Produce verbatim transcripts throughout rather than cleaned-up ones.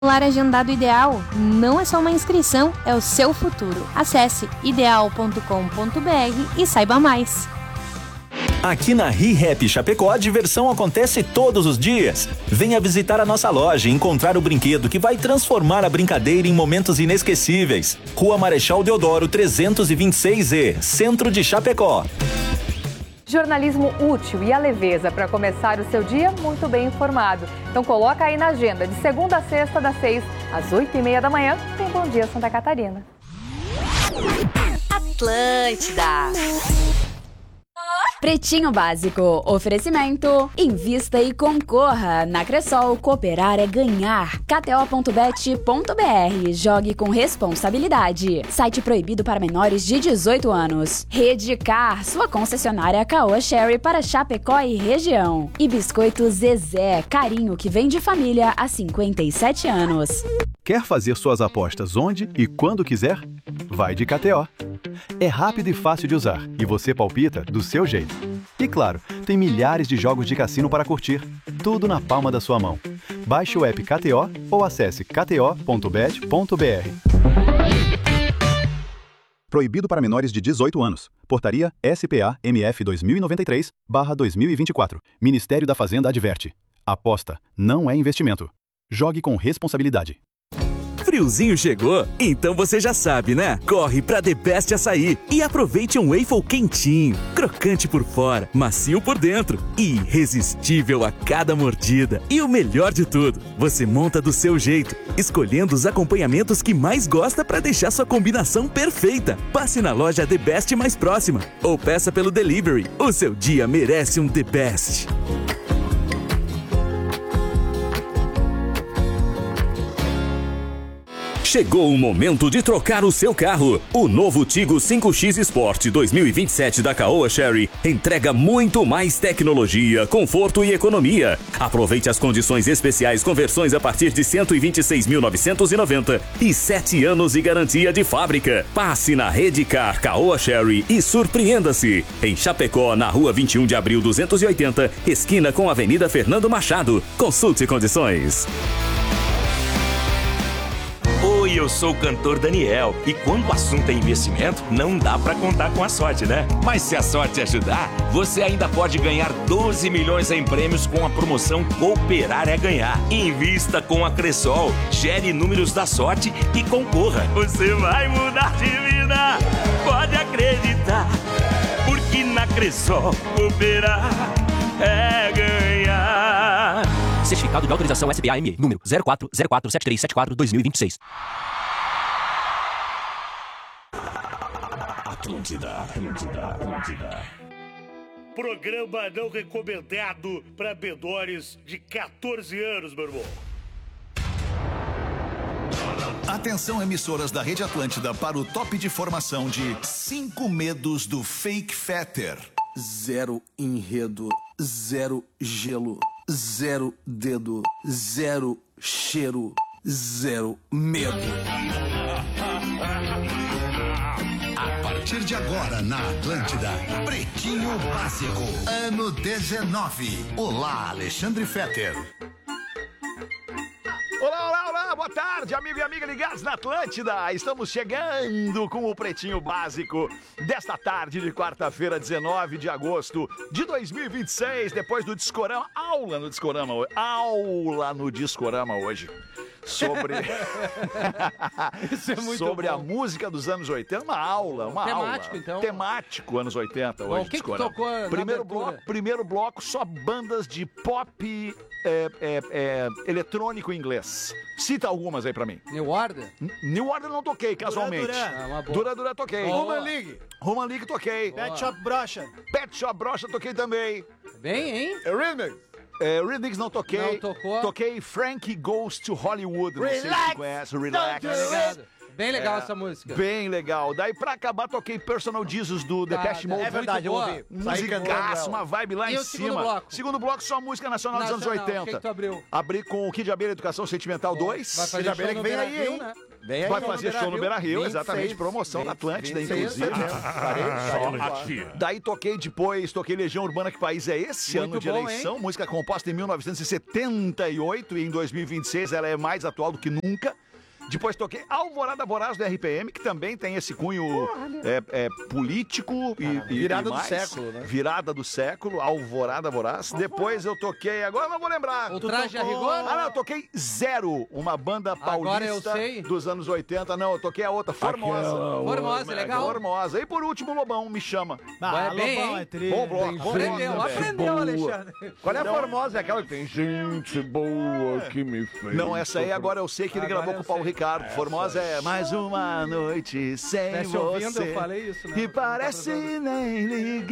Vestibular Agendado Ideal não é só uma inscrição, é o seu futuro. Acesse ideal ponto com ponto br e saiba mais. Aqui na ReHap Chapecó, a diversão acontece todos os dias. Venha visitar a nossa loja e encontrar o brinquedo que vai transformar a brincadeira em momentos inesquecíveis. Rua Marechal Deodoro trezentos e vinte e seis E, Centro de Chapecó. Jornalismo útil e a leveza para começar o seu dia muito bem informado. Então coloca aí na agenda, de segunda a sexta, das seis às oito e meia da manhã, tem Bom Dia Santa Catarina. Atlântida. Pretinho Básico, oferecimento, invista e concorra. Na Cressol, cooperar é ganhar. K T O ponto bet ponto br, jogue com responsabilidade. Site proibido para menores de dezoito anos. Redcar, sua concessionária Caoa Sherry para Chapecó e região. E Biscoito Zezé, carinho que vem de família há cinquenta e sete anos. Quer fazer suas apostas onde e quando quiser? Vai de K T O. É rápido e fácil de usar e você palpita do seu jeito. E claro, tem milhares de jogos de cassino para curtir, tudo na palma da sua mão. Baixe o app K T O ou acesse k t o ponto bet ponto br. Proibido para menores de dezoito anos. Portaria S P A M F dois mil e noventa e três barra dois mil e vinte e quatro. Ministério da Fazenda adverte. Aposta não é investimento. Jogue com responsabilidade. Friozinho chegou? Então você já sabe, né? Corre pra The Best Açaí e aproveite um waffle quentinho, crocante por fora, macio por dentro e irresistível a cada mordida. E o melhor de tudo, você monta do seu jeito, escolhendo os acompanhamentos que mais gosta pra deixar sua combinação perfeita. Passe na loja The Best mais próxima ou peça pelo delivery. O seu dia merece um The Best. Chegou o momento de trocar o seu carro. O novo Tigo cinco X Sport dois mil e vinte e sete da Caoa Sherry entrega muito mais tecnologia, conforto e economia. Aproveite as condições especiais com versões a partir de cento e vinte e seis mil novecentos e noventa e sete anos de garantia de fábrica. Passe na Redcar Caoa Sherry e surpreenda-se. Em Chapecó, na rua vinte e um de abril duzentos e oitenta, esquina com a Avenida Fernando Machado. Consulte condições. Oi, eu sou o cantor Daniel e quando o assunto é investimento, não dá pra contar com a sorte, né? Mas se a sorte ajudar, você ainda pode ganhar doze milhões em prêmios com a promoção Cooperar é Ganhar. Invista com a Cressol, gere números da sorte e concorra. Você vai mudar de vida, pode acreditar, porque na Cressol cooperar é ganhar. Certificado de autorização S B A M E, número zero quatro zero quatro sete três sete quatro dois mil e vinte e seis. Atlântida, Atlântida, Atlântida. Programa não recomendado para menores de quatorze anos, meu irmão. Atenção, emissoras da Rede Atlântida, para o top de formação de cinco medos do Fake Fetter. Zero enredo, zero gelo, zero dedo, zero cheiro, zero medo. A partir de agora na Atlântida, Pretinho Básico, ano dezenove. Olá, Alexandre Fetter. Olá, olá, olá, boa tarde, amigo e amiga ligados na Atlântida. Estamos chegando com o Pretinho Básico desta tarde de quarta-feira, dezenove de agosto de dois mil e vinte e seis, depois do Discorama, aula no Discorama hoje, aula no Discorama hoje. Sobre Isso é muito sobre bom. a música dos anos oitenta, uma aula, uma Temático, aula. então. Temático anos oitenta Bom, hoje. o que que Discorama. tocou na primeiro abertura? bloco, primeiro bloco só bandas de pop é, é, é, eletrônico inglês. Cita algumas aí pra mim. New Order? N- New Order não toquei, casualmente. Duran. Ah, uma boa. Dura Dura toquei. Boa. Human League. Human League toquei. Boa. Pet Shop Brocha. Pet Shop Brocha toquei também. Bem, hein? Rhythmics. É, Rhythmics não toquei. Não tocou. Toquei Frankie Goes to Hollywood. Não sei se Relax, você conhece. don't Relax. do it. Bem legal É, essa música. Bem legal. Daí pra acabar toquei Personal Jesus do Tá, Depeche Mode. é verdade, eu ouvi. Saí cantando Musicaço, ela. uma vibe lá E em o segundo cima. bloco? Segundo bloco, só música nacional dos anos Nacional, oitenta. o que que tu abriu? Abri com o Kid Abelha Educação Sentimental dois. Vai fazer Kid Abelha show que no vem aí, Brasil, hein? né? Vem aí, vai no fazer show no Beira-Rio, exatamente, promoção na Atlântida, inclusive. Daí toquei depois, toquei Legião Urbana, Que País é Esse? Muito Ano de bom, eleição, música composta em mil novecentos e setenta e oito e em dois mil e vinte e seis ela é mais atual do que nunca. Depois toquei Alvorada Voraz do R P M, que também tem esse cunho é, é, político e, e virada e mais. do século, né? Virada do século, Alvorada Voraz. Depois eu toquei, agora não vou lembrar. O Traje a Rigor? Ah, não, eu toquei Zero, uma banda Agora eu paulista sei. dos anos oitenta. Não, eu toquei a outra, Formosa. Formosa, legal. Formosa. E por último, Lobão, Me Chama. Vai bem, Lobão hein? é tri. Bom bloco. Bom Aprendeu, bloco também. aprendeu, Alexandre. Qual é a Não. Formosa? É aquela que tem gente boa que me fez. Não, essa aí agora eu sei que ele Agora gravou eu com o Paulo sei. Ricardo. Formosa é mais uma noite sem Tivesse ouvindo, você. eu falei isso, né? Que parece nem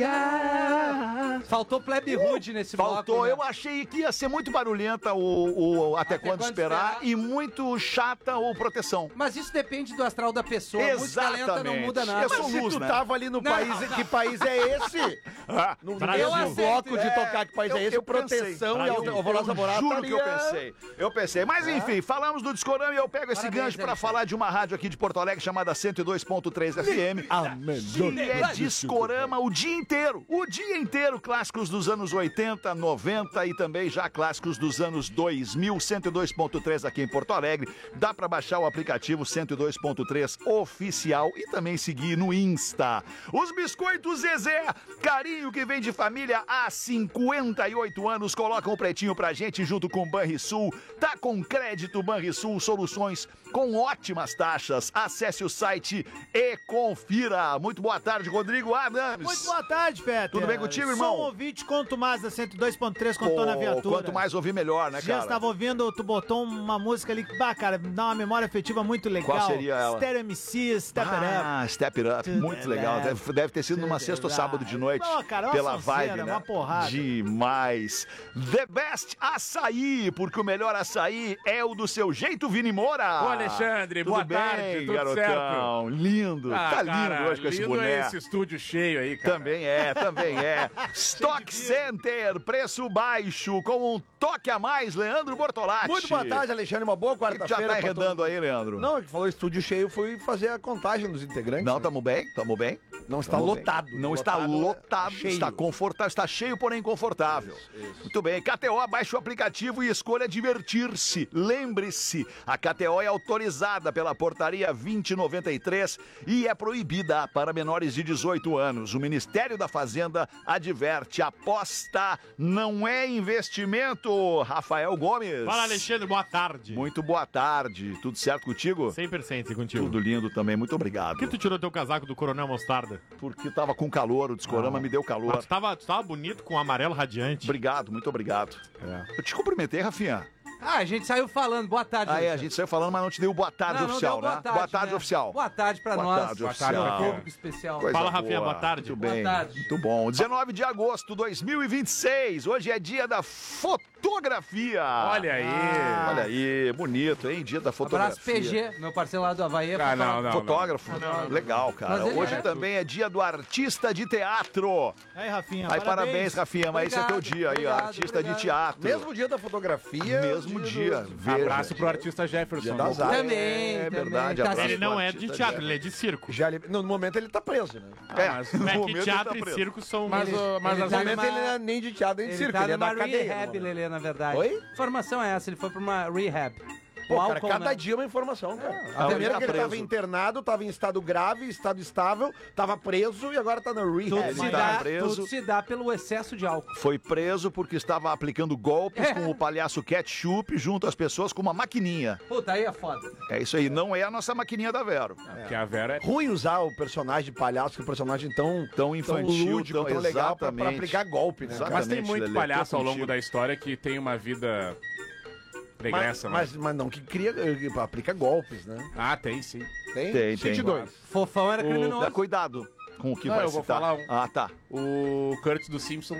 ligar. Faltou Plebe Rude nesse Faltou, bloco, né? eu achei que ia ser muito barulhenta o, o Até, Até Quando, Quando esperar, Esperar. e muito chata o Proteção. Mas isso depende do astral da pessoa. A música lenta não Exatamente. muda nada. Eu sou Mas se luz, tu né? tava ali no Não. país, que país é esse? Ah, No Brasil. mesmo bloco de É, tocar que país eu- é esse, eu proteção pensei. e Eu- Alvorada Voraz. Eu juro tá que eu ali, é- pensei. Eu pensei. Mas enfim, falamos do Discorama e eu pego esse Parabéns, gancho pra Alexandre. falar de uma rádio aqui de Porto Alegre chamada cento e dois ponto três F M. Que é Discorama o dia inteiro. O dia inteiro. Clássicos dos anos oitenta, noventa e também já clássicos dos anos dois mil. cento e dois ponto três aqui em Porto Alegre. Dá pra baixar o aplicativo cento e dois ponto três oficial e também seguir no Insta. Os Biscoitos Zezé, carinho que vem de família há cinquenta e oito anos, colocam o pretinho pra gente junto com o Banrisul. Tá com crédito Banrisul, soluções com ótimas taxas. Acesse o site e confira. Muito boa tarde, Rodrigo Adams. Muito boa tarde, Peter. Tudo bem contigo, irmão? Sou um ouvinte, quanto mais da cento e dois ponto três quando tô na Pô, viatura. quanto mais ouvir, melhor, né, Já cara? estava ouvindo, tu botou uma música ali que, bah, cara, dá uma memória afetiva muito legal. Qual seria ela? Stereo M C, Step It Up. Ah, Step It Up, muito Tudo legal. é Deve, deve ter sido numa sexta ou sábado de noite. Não, cara, é uma pela sonzeira, vibe, né? uma porrada. Demais. The Best Açaí, porque o melhor açaí é o do seu jeito, Vini Moura. Ô, Alexandre, tudo boa bem, tarde, tudo garotão? certo? Lindo. Ah, tá lindo cara, hoje com esse lindo boné. é esse estúdio cheio aí, cara. Também é, também é. Stock Center, preço baixo, com um toque a mais, Leandro Bortolatti. Muito boa tarde, Alexandre. Uma boa O que que quarta-feira. já tá pra enredando todo- aí, Leandro? Não, é que falou estúdio cheio, fui fazer a contagem dos integrantes. Não, né? tamo bem, tamo bem. Não está Tamo lotado. bem. Não está lotado, cheio. está confortável, está cheio, porém confortável. Muito bem, K T O, baixe o aplicativo e escolha divertir-se. Lembre-se, a K T O é autorizada pela portaria vinte noventa e três e é proibida para menores de dezoito anos. O Ministério da Fazenda adverte, aposta não é investimento. Rafael Gomes. Fala, Alexandre, boa tarde. Muito boa tarde. Tudo certo contigo? cem por cento e contigo. Tudo lindo também, muito obrigado. Por que tu tirou teu casaco do Coronel Mostarda? Porque tava com calor, o Discorama Ah. me deu calor. Mas tu tava, tu tava bonito com o amarelo radiante. Obrigado, muito obrigado. Eu te cumprimentei, Rafinha. Ah, a gente saiu falando. Boa tarde, Ah, é, a Alexandre. gente saiu falando, mas não te deu boa tarde Não, não oficial, deu boa né? tarde, boa tarde né? oficial. Boa tarde pra Boa nós. tarde Boa oficial. tarde, público especial. Coisa Fala, Rafinha, boa tarde. Muito Boa bem. tarde. Muito bom. dezenove de agosto de dois mil e vinte e seis. Hoje é dia da fotografia. Olha aí. Ah, olha aí, bonito, hein? Dia da fotografia. Abraço P G, meu parceiro lá do Havaí. é Ah, não, fotógrafo. não. Fotógrafo? Legal, cara. Mas ele Hoje é. também é dia do artista de teatro. Aí, Rafinha, Aí, parabéns, Rafinha, mas esse é teu Obrigado, dia aí, ó, obrigado, artista obrigado. de teatro. Mesmo dia da fotografia. Mesmo dia. do- Veja. Abraço pro artista Jefferson. Dia das artes. Também, É também. verdade, Tá abraço. Ele não é de Artista teatro, de- ele é de circo. Já li- no, no momento ele tá preso, né? É, mas- no Não é momento que ele teatro tá e preso. circo são... Mas, o- mas Ele as No tá momento numa- ele não é nem de teatro nem de Ele circo, tá ele é numa da cadeia. rehab, né? Lelê, na verdade. Oi? Informação é essa, ele foi pra uma rehab. Pô, O cara, álcool, cada né? dia uma informação, cara. Ah, A ele primeira tá que ele tava preso. internado, tava em estado grave, estado estável, tava preso e agora tá na Tudo, rehab. se Ele tá dá, preso. tudo se dá pelo excesso de álcool. Foi preso porque estava aplicando golpes É. com o palhaço Ketchup junto às pessoas com uma maquininha. Puta, aí é foda. É isso aí, não é a nossa maquininha da Vero. Porque a Vera é... Ruim usar o personagem de palhaço, que é um personagem tão, Tão infantil, lúdico, tão, tão legal pra, pra exatamente. aplicar golpe, né? Exatamente. Mas tem muito Lelê, palhaço tô ao longo contigo. da história que tem uma vida pregressa, mas, né? mas, mas não que cria, eh, aplica golpes, né? Ah, tem sim. Tem? Tem, Cite tem. dois. Fofão era O- criminoso. Dá cuidado com o que Não, vai eu vou citar. falar um. Ah, tá. O Kurt do Simpson.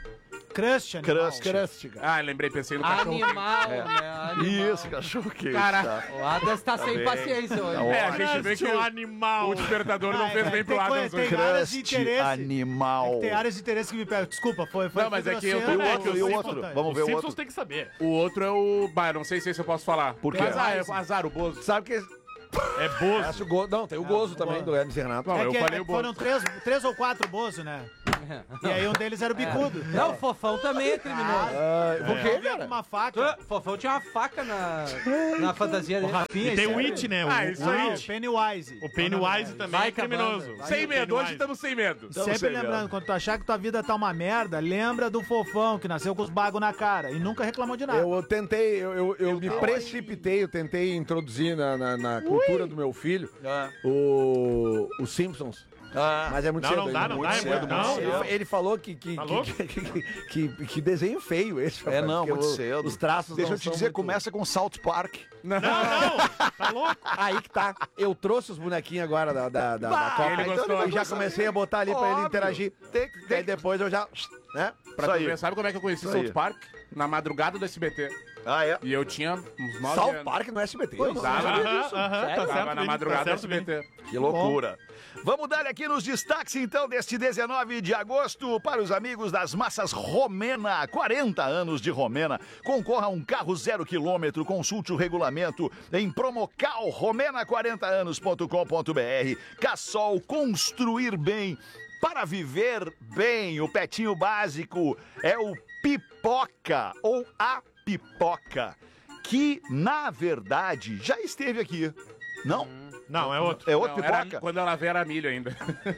Crush, animal. Crust. Crust, cara. Ah, lembrei, pensei no cachorro. Animal, É. né? Animal. Isso, cachorro que Cara, O Adams tá, Tá sem bem. paciência hoje. Tá É, a ótimo. gente vê que Seu o, animal. o despertador não Ai, fez cara, bem pro tem Adams coisa- hoje. tem áreas de Crust interesse. animal. Tem áreas de interesse que me pegam. Desculpa, foi, foi Não, mas foi é que eu grosseiro, tô- E o mas outro, foi e o importante. outro? Vamos ver Os o Simpsons outro. tem que saber. O outro é o... Bah, eu não sei se esse eu posso falar. Por quê? Azar, é o azar, o Bozo. Sabe que É Bozo. Essa, o go... Não, tem o Gozo É, também, o do Hermes e Renato. É eu que falei o foram três, três ou quatro Bozo, né? E aí um deles era o bicudo. Não, o Fofão também é criminoso. Ah, por quê, Veio cara? com uma faca. O Fofão tinha uma faca na, na fantasia dele. Rafinha, E tem isso o é- It, né? O, Ah, isso o aí. Não, It. Pennywise. O Pennywise também Vai é criminoso. acabando. Sem medo, hoje Pennywise. estamos sem medo. Sempre sei lembrando, mesmo. quando tu achar que tua vida tá uma merda, lembra do Fofão, que nasceu com os bagos na cara e nunca reclamou de nada. Eu tentei, eu, eu, eu me precipitei, eu tentei introduzir na, na, na cultura do meu filho Ah. o, os Simpsons. Ah. Mas é muito Não, cedo não dá, ainda. não muito dá, é cedo, muito- muito não, cedo. não. Ele, ele falou que que, Tá que, louco? que, que, que- que desenho feio esse. É, rapaz, não, porque muito o- cedo. Os traços Deixa não eu te são dizer, muito- começa com South Park. Não, não. Tá louco? Aí que tá. Eu trouxe os bonequinhos agora da, da, da, da Copa. ele Então gostou, eu ele já gostou. comecei a botar ali pra ele Óbvio. interagir. Tem, E tem aí depois eu já... Né? Pra Isso tu aí. ver, sabe como é que eu conheci Isso aí. South Park? Na madrugada do S B T. Ah, é? E eu tinha uns nove South anos. Park no S B T. Pois Eu não Tava, sabia Aham, disso. aham, tá Sério? certo, Tava na Vini, madrugada tá do certo, S B T. Que loucura. Vamos dar aqui nos destaques, então, deste dezenove de agosto para os amigos das massas Romena. quarenta anos de Romena. Concorra a um carro zero quilômetro. Consulte o regulamento em promocal romena quarenta anos ponto com ponto br. Cassol, construir bem para viver bem. O petinho básico é o Pipoca ou a Pipoca, que, na verdade, já esteve aqui. Não? Não, é outro. É outro Não, era- Pipoca? quando ela veio era milho ainda.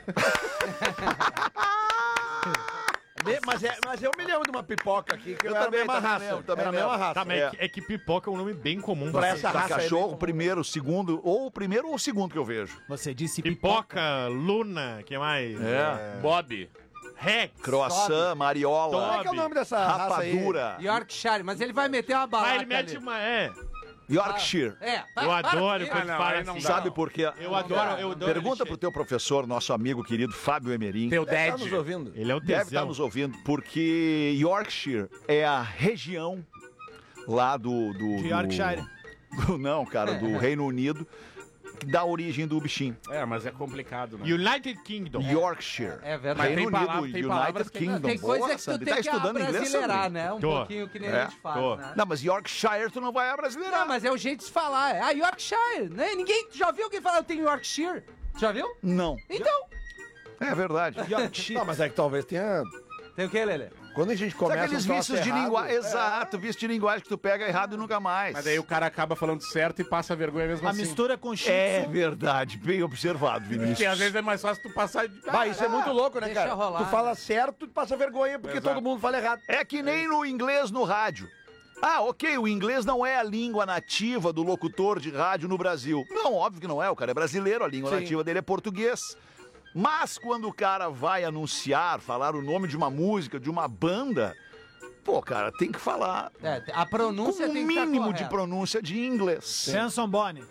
Me- Mas, é, mas eu me lembro de uma pipoca aqui, que eu, Eu era também, a mesma também raça. lembro, também era a mesma lembro. raça. Tá, mas é. É. que, é que pipoca é um nome bem comum. Pra você. essa Da raça aí, cachorro, bem primeiro, segundo, ou o primeiro ou o segundo que eu vejo. Você disse Pipoca, Luna, que mais? É. Bob. Rex. Croissant, mariola, Como é que é o nome dessa raça aí? rapadura, Yorkshire, mas ele vai meter uma Ah, balaca ele mete ali. uma. É. Yorkshire. É, para, Eu adoro para, quando Ah, não, fala aí não assim. dá. Sabe por quê? Eu adoro, eu adoro. Pergunta ele pro teu professor, nosso amigo querido Fábio Emerim. Teu Tá dad. nos ouvindo? Ele é o Deve estar tesão. nos ouvindo, porque Yorkshire é a região lá do... do De do- Yorkshire. do- não, cara, do Reino Unido, que dá origem do bichinho. É, mas é complicado, né? United Kingdom. Yorkshire. É verdade. Mas Reino tem palavra- Unido, tem United palavras que- Kingdom. Tem coisa Boa, que tu Sandro, tem tá que estudando inglês, abrasileirar, Sandro? né? Um Tô. pouquinho que nem É, a gente faz, tô. né? Não, mas Yorkshire tu não vai abrasileirar. Não, mas é o jeito de se falar. É a Yorkshire, né? Ninguém já viu alguém falar eu tenho Yorkshire? Já viu? Não. Então, É verdade. Não, mas é que talvez tenha... tem o que, Lelê? Quando a gente Sabe começa aqueles um troço vícios de errado, linguagem? Exato, vício de linguagem que tu pega errado e nunca mais. Mas daí o cara acaba falando certo e passa vergonha mesmo A assim. mistura com shih É tzu. verdade, bem observado, Vinícius. Porque às vezes é mais fácil tu passar de... Vai, isso é muito louco, né, deixa cara? rolar, Tu fala né? certo, tu passa vergonha, porque Exato. todo mundo fala errado. É que nem no inglês no rádio. Ah, ok, o inglês não é a língua nativa do locutor de rádio no Brasil. Não, óbvio que não é, o cara é brasileiro, a língua Sim. nativa dele é português. Mas quando o cara vai anunciar, falar o nome de uma música, de uma banda, pô, cara, tem que falar É, a pronúncia com o tem que estar mínimo de correta. pronúncia de inglês. Benson Boni.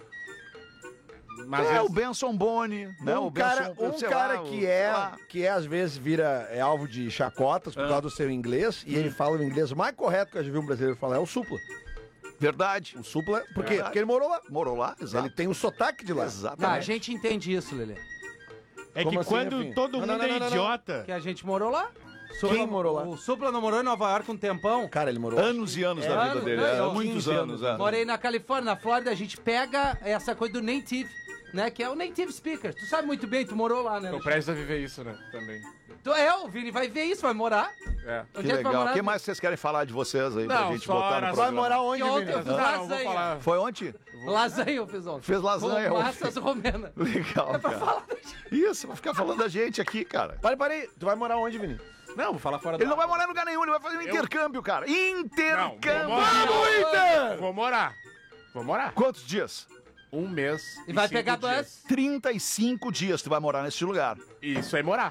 Mas é, é- o Benson Boni, né? um o cara, Benson, um sei cara lá, que sei é, lá. que é, às vezes, vira é alvo de chacotas por Ah. causa do seu inglês, e ele fala o inglês mais correto que eu já vi um brasileiro falar, é o Supla. Verdade. O Supla, por quê? Verdade. Porque ele morou lá. Morou lá, exato. Ele tem o sotaque de lá. Não, a Exatamente. gente entende isso, Lelê. É Como que assim, quando Rafinha? todo Não, mundo não, não, é não, não, não. idiota. Que a gente morou lá. Quem morou lá? O Supla não morou em Nova York um tempão. Cara, ele morou Anos e anos É, da vida anos, dele, não, é, eu- muitos quinze anos. É. Morei na Califórnia, na Flórida, a gente pega essa coisa do native, né? Que é o native speaker. Tu sabe muito bem, tu morou lá, né? Tô prestes a viver isso, né? Também. Tu, é, o Vini vai ver isso, vai morar. É. Que Onde é que vai legal. morar? O que mais vocês querem falar de vocês aí pra Não, gente só botar era- no Vai programa? morar onde, E ontem Vini? eu fiz Não, não, vou lasanha. falar. Foi ontem? Lasanha eu fiz ontem. Fez lasanha Com ontem. massas romenas. Legal, É pra cara. falar da gente. Isso, vai ficar falando da gente aqui, cara. Para, para aí. Tu vai morar onde, Vini? Não, vou falar fora Ele da- não vai morar em lugar nenhum, ele vai fazer um intercâmbio, cara. Não, Intercâmbio! vou morar. Vamos, Inter! Vou morar. Vou morar. Quantos dias? Um mês E vai cinco pegar dias. bus? trinta e cinco dias tu vai morar nesse lugar. Isso é morar.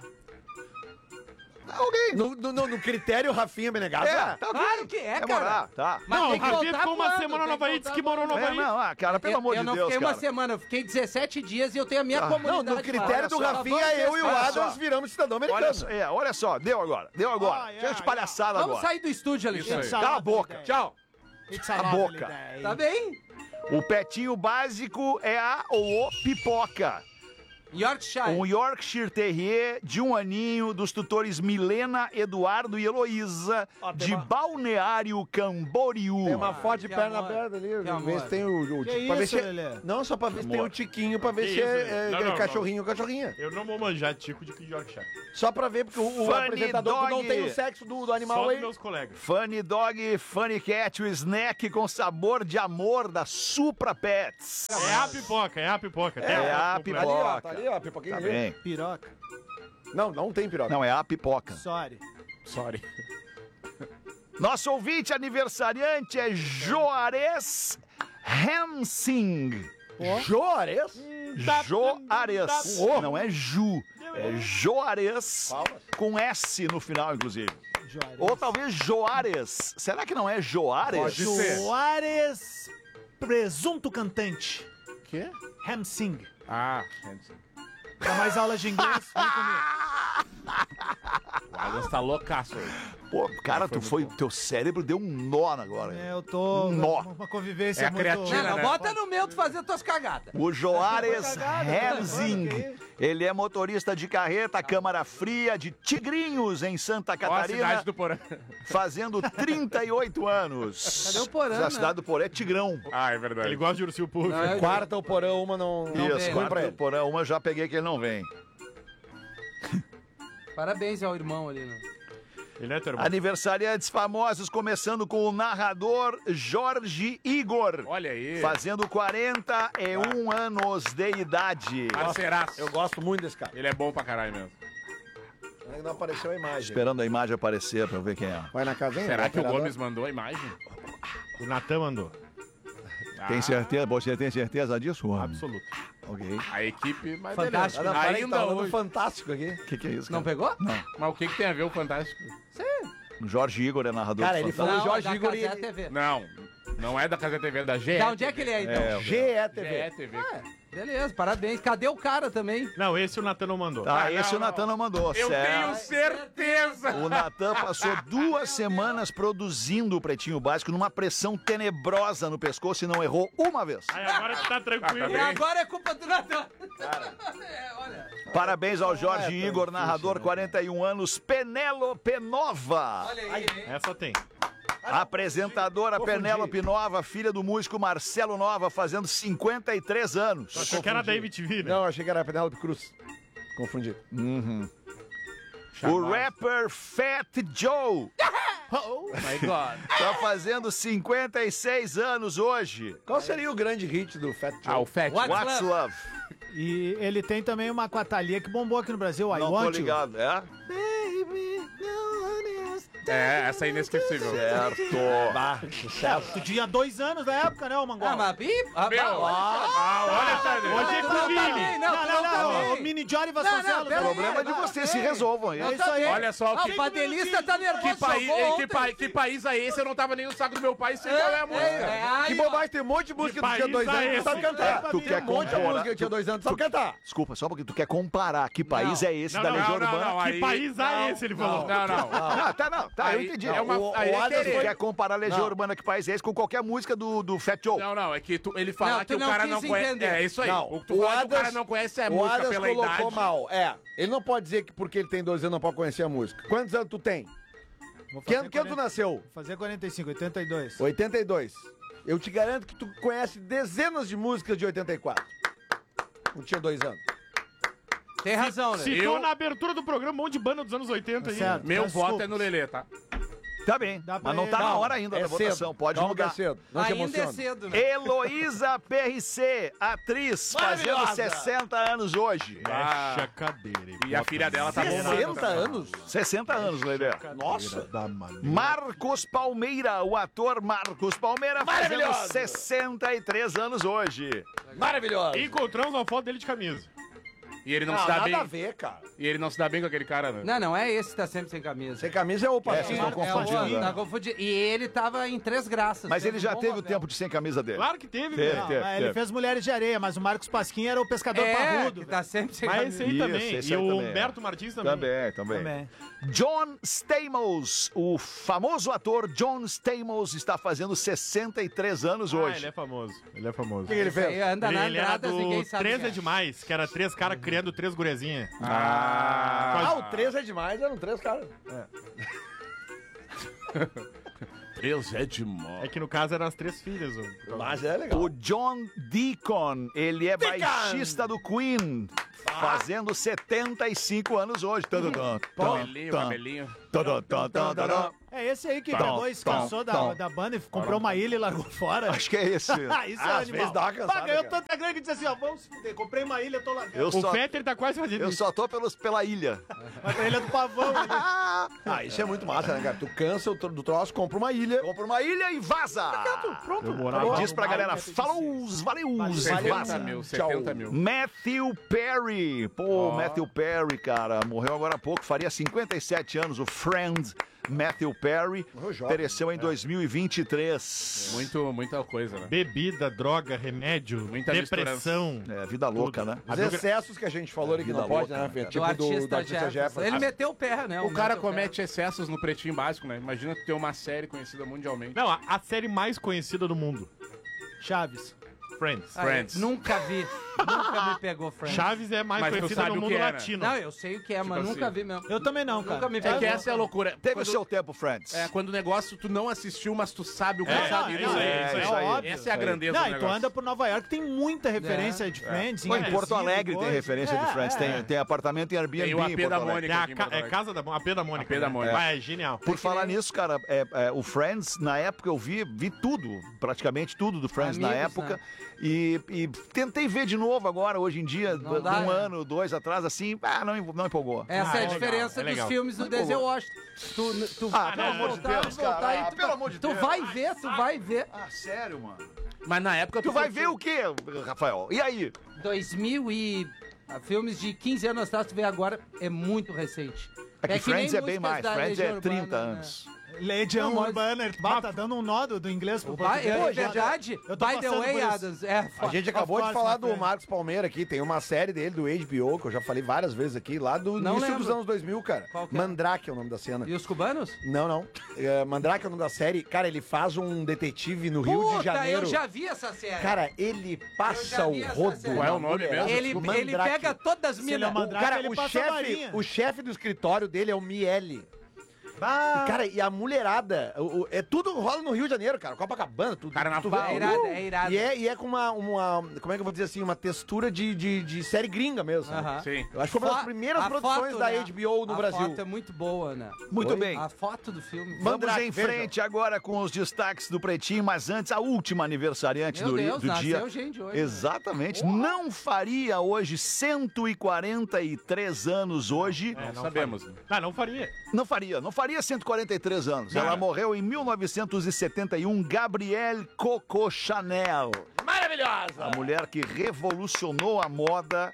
Alguém. No, no, no- no critério Rafinha Menegasso? É, tá ok. Claro que é, É cara. morar, tá. Mas Não, tem o que Rafinha voltar ficou uma voando, semana tem no Havaí, que disse que voltar morou no É, Havaí. não, ah, cara, pelo eu, amor eu de não Deus, fiquei cara. uma semana, eu fiquei dezessete dias e eu tenho a minha Ah, comunidade. Não, no lá. critério do Olha só, Rafinha, vamos eu e o testar. Olha só. Adams viramos cidadão Olha americano. só, é, olha só, deu agora, deu agora. Ah, Chega de é, palhaçada Vamos agora. sair do estúdio, Alexandre. Isso aí. Cala a boca. Tchau. It's A lovely boca. day. Tá bem? O petinho básico é a ou o pipoca. Yorkshire. Um Yorkshire Terrier de um aninho, dos tutores Milena, Eduardo e Heloísa, Ó, tem de uma- Balneário Camboriú. Tem uma foto de que perna amor. aberta ali, Que pra ver amor. se tem o, o Que tico, pra ver isso, se Lelê? Não, só pra ver se tem Amor. o tiquinho, pra ver Que se isso, é, Lelê? é Não, não, cachorrinho ou cachorrinha. Eu não vou manjar tico de Yorkshire. Só pra ver, porque o, o Funny apresentador tu não dog. tem o sexo do, do animal Só aí. dos meus colegas. Funny Dog, Funny Cat, o snack com sabor de amor da Supra Pets. É a pipoca, é a pipoca. Tem É a foto completa. Ali, ó, pipoca. tá ali, ó, a pipoquinha Tá ali. bem. Piroca. Não, não tem piroca. Não, é a pipoca. Sorry. Sorry. Nosso ouvinte aniversariante é Joares Hensing. Joares? Joares. Não é Ju. É Joares com S no final, inclusive. Ou talvez Joares. Será que não é Joares? Pode ser. Soares, presunto cantante. Quê? Hamsing. Ah, Pra mais aulas de inglês, vem comigo. o Adams tá loucaço aí. Pô, cara, tu foi, teu cérebro deu um nó agora. É, eu tô Um nó. uma convivência É a muito... creatina, Não, não, né? bota no meu tu fazer tuas cagadas. O Joares cagada, Hensing. Ele é motorista de carreta, câmara fria de Tigrinhos, em Santa Ó a Catarina, cidade do Porã. fazendo trinta e oito anos. Cadê o Porã, A né? cidade do Porã é Tigrão. Ah, é verdade. Ele gosta de ursinho puff. Não, é- Quarta o porão, uma não... Não Isso, vem, Põe quarto pra do ele. Porã, uma já peguei que ele não vem. Parabéns ao irmão ali, né? Ele é teu irmão. Aniversariantes famosos, começando com o narrador Jorge Igor. Olha aí. Fazendo quarenta e um anos de idade. Parceiraço. Eu gosto muito desse cara. Ele é bom pra caralho mesmo. Ainda não apareceu a imagem. Esperando a imagem aparecer pra eu ver quem é. Vai na casinha? Será vai que o operador? Gomes mandou a imagem? O Natan mandou. Tem certeza? Você tem certeza disso, homem? Absoluto. Ok. A equipe, mas Fantástico. Ah, não, peraí, Ainda tá rolando hoje. fantástico aqui. O que, que é isso? Não cara? pegou? Não. Mas o que, que tem a ver o Fantástico? O Jorge Igor é narrador. Cara, do ele Fantástico. falou Não, Jorge da Igor e Cazé ele- T V. Não, não é da Casa T V, é da G E. Da onde é que ele é, então? É, G E T G E V. T V. É, beleza, parabéns. Cadê o cara também? Não, esse o Natan não mandou. Tá, Ah, esse não, o Natan não mandou, Eu certo? tenho certeza. O Natan passou duas semanas produzindo o Pretinho Básico numa pressão tenebrosa no pescoço e não errou uma vez. Aí agora que tá tranquilo. Ah, tá E bem. agora é culpa do Natan. É, olha. Parabéns ao Jorge é tão Igor, difícil, narrador, né? quarenta e um anos, Penélope Nova. Olha aí, hein? Essa tem. Apresentadora Confundi. Penélope Nova, filha do músico Marcelo Nova, fazendo cinquenta e três anos. Achou que era da M T V, né? Não, achei que era a Penélope Cruz. Confundi. Uhum. O rapper Fat Joe Oh my God. tá fazendo cinquenta e seis anos hoje. Qual seria o grande hit do Fat Joe? Ah, o Fat. What's What's Love? Love? E ele tem também uma com a Thalia que bombou aqui no Brasil, I Não tô Want You. ligado, é? É, essa é inesquecível. Certo. É, tu tinha dois anos na época, né, ô Mangola? Ah, mas bi... Ah, Meu, bah, olha. ah, olha, Sandro. Hoje é Tu com não o tá Vini. bem, Não, não, tu não, não tá não, bem. o Mini Johnny Não, Vasconcelos. não, O pera problema é aí, de não, vocês, pera se aí. resolvam aí. Não isso tá aí. bem. Olha só Ah, que- o padelista tá nervoso. Que país, jogou que, ontem. pa- que país é esse? Eu não tava nem no saco do meu pai, sei qual é a música. É, é, Que aí, ó. bobagem, tem um monte de música que tu tinha país dois é anos e tu esse? sabe cantar. Tu Tem quer um monte de comparar- música que tinha dois anos, tu sabe cantar. Desculpa, só porque tu quer comparar. Que país Não. é esse Não, da não, Legião não, não, Urbana? não, Que aí- país é esse, ele falou? Não, não. Ah, tá, não. Tá, eu Aí- entendi. é uma- o, aí o é Adams querer. quer comparar a Legião Não. Urbana que país é esse com qualquer música do, do Fat Joe. Não, não, é que tu- ele fala Não, que tu o não cara quis não conhece. entender. É isso aí. Não, O que tu fala que o cara não conhece é o música Adams pela colocou idade. mal. É, ele não pode dizer que porque ele tem dois anos não pode conhecer a música. Quantos anos tu tem? Vou Que fazer ano, que ano tu quarenta nasceu? Vou fazer quarenta e cinco, oitenta e dois. oitenta e dois. Eu te garanto que tu conhece dezenas de músicas de oitenta e quatro. Não tinha dois anos. Tem razão, né? Citou Eu- na abertura do programa um monte de banda dos anos oitenta aí. Certo. Meu Peço voto desculpas. é no Lelê, tá? Tá bem, Dá pra mas não ele- tá na Não, hora ainda é da votação. cedo. Pode Calma que mudar. é cedo. Não te Ainda é emociona. cedo, né? Heloísa P R C, atriz, fazendo Maravilhosa. sessenta anos hoje. Ah. Mexe a cadeira. E a filha dela tá bombando. sessenta anos? sessenta anos, Lelê. Nossa. Da maneira. Marcos Palmeira, o ator Marcos Palmeira, fazendo Maravilhoso. sessenta e três anos hoje. Maravilhosa. Encontramos uma foto dele de camisa. E ele não Não, se dá nada bem. a ver, cara. E ele não se dá bem com aquele cara, né? Não, não é esse que tá sempre sem camisa. Sem camisa é o É, vocês passinho. estão confundindo, É o, né? tá confundindo. E ele tava em Três Graças. Mas fez ele um já bom teve o papel. tempo de sem camisa dele. Claro que teve, Teve, velho. Não, teve, mas ele teve. fez Mulheres de Areia, mas o Marcos Pasquim era o pescador É, parrudo. que tá sempre sem Mas camisa. esse aí Isso, também. esse E aí o também, é. Humberto Martins também. Também, também. Também. John Stamos, o famoso ator John Stamos, está fazendo sessenta e três anos Ah, hoje. ele é famoso. Ele é famoso. O que ele Isso aí fez? anda na Ele era Andradas, ninguém do sabe. três quem é é. demais, que era três caras crianças escolhendo três gurezinhas. Ah, o três é demais, eram três caras. Três é demais. É que no caso eram as três filhas. o- Mas é legal. O John Deacon, ele é Deacon! baixista do Queen, fazendo setenta e cinco anos hoje. Tum, tum, tum, Cabelinho, tum, cabelinho. tum, tum, tum, tum, tum. É esse aí que Tom, pegou e se tom, cansou da, tom. da banda e comprou uma ilha e largou fora. Acho que é esse. Ah, isso Ah, é às animal. vezes dá uma cansada, Bah, ganhou cara. tanta grana que disse assim, ó, vamos se fuder, comprei uma ilha, tô largando. Eu O só, Fetter tá quase fazendo eu isso. só tô pelos, pela ilha. Vai pra ilha do pavão ali. Ah, isso é muito massa, né, cara? Tu cansa o tro- do troço, compra uma ilha. Compra uma ilha e vaza. Pronto. Eu E morava diz pra no galera, Maio, falou, valeu, setenta vaza. mil, setenta mil. Matthew Perry. Pô, Matthew Perry, cara, morreu agora há pouco, faria cinquenta e sete anos, o Friend Matthew Perry, Morreu jovem. pereceu em dois mil e vinte e três. Muito, muita coisa, né? Bebida, droga, remédio, Muita depressão. É, vida louca, né? Os excessos que a gente falou ali que Vida não pode, louca, né, né, Fê? cara? Tipo do do, artista, do artista Jefferson. Jefferson. Ele meteu o pé, né? O cara meteu comete excessos no Pretinho Básico, né? Imagina tu ter uma série conhecida mundialmente. Não, a, a série mais conhecida do mundo. Chaves. Friends. Ah, Friends. eu nunca vi. Nunca me pegou Friends. Chaves é mais Mas tu conhecida sabe no o mundo que é, né? latino. Não, eu sei o que é, mas Tipo nunca assim. vi mesmo. Eu também não, cara. Nunca me É pegou. que essa é a loucura. Teve Quando- o seu tempo, Friends. É, quando o negócio tu não assistiu, mas tu sabe o que É, é, é isso aí, é, isso aí. isso aí. óbvio. Essa é a Isso aí. grandeza Não, do e tu negócio. anda por Nova York, tem muita referência É, de Friends. Pô, em Brasil, Porto Alegre tem coisa. referência de É, Friends. é. Tem, tem apartamento em Airbnb Tem o A em P Porto da Alegre. Mônica. É a, aqui em ca- Porto é Alegre. casa da a P da Mônica. A P da né? Mônica. Ah, é genial. Por falar nisso, cara, é, é, o Friends, na época eu vi, vi tudo, praticamente tudo do Friends na Amigos, época. né? E, e tentei ver de novo agora, hoje em dia, Não um dá, né? ano, dois atrás, assim, ah, não, não empolgou. Essa Ah, é a é legal, diferença é dos legal. filmes do Denzel Washington. Tu, tu, Ah, tu pelo vai amor de voltar, Deus, voltar cara. e Ah, tu, pelo vai- amor de tu Deus. vai ver, tu vai ver. Ah, sério, mano? Mas na época Tu vai ver o quê, Rafael? E aí? dois mil e... ah, filmes de quinze anos atrás, tu vê agora, é muito recente. É que nem Friends é bem músicas mais, da Friends é Legião Urbana, trinta né? anos. Legião Não, mas- Urbana. Bah, tá dando um nó do, do inglês pro Vai, português. é verdade. Eu tô By the passando way, por isso. Adams, é... A gente acabou Of de course, falar my do friend. Marcos Palmeira aqui, tem uma série dele do H B O, que eu já falei várias vezes aqui, lá do Não início lembro. dos anos dois mil, cara. Qual que é? Mandrake é o nome da cena. E os cubanos? Não, não. É, Mandrake é o nome da série. Cara, ele faz um detetive no Rio Puta, de Janeiro. eu já vi essa série. Cara, ele Eu passa já o vi essa rodo. série. Qual é o na nome mulherada. mesmo? ele, O ele Mandrake. pega todas as Se ele é minas. uma- O Mandrake, cara, ele o passa a chefe, varinha. o chefe do escritório dele é o Miele. Bah, E, cara, e a mulherada, o- o- é tudo rola no Rio de Janeiro, cara. Copacabana, tudo. Cara na tu pau. vê- É irado, é irado. E é, e é com uma, uma. Como é que eu vou dizer assim? Uma textura de, de, de série gringa mesmo. né? Aham. Sim. Eu acho que foi uma das Fo- primeiras a produções foto, da né? H B O no a Brasil. A foto é muito boa, né? Muito Oi? bem. A foto do filme. Vamos Mandrake, em vejam. frente agora com os destaques do Pretinho, mas antes, a última aniversariante Meu do, Deus, do dia. nasceu gente hoje, né? Exatamente. Não faria hoje cento e quarenta e três anos hoje. É, Não sabemos. né? Ah, não faria. Não faria, não faria cento e quarenta e três anos. Não. Ela morreu em mil novecentos e setenta e um, Gabrielle Coco Chanel. Maravilhosa! A mulher que revolucionou a moda.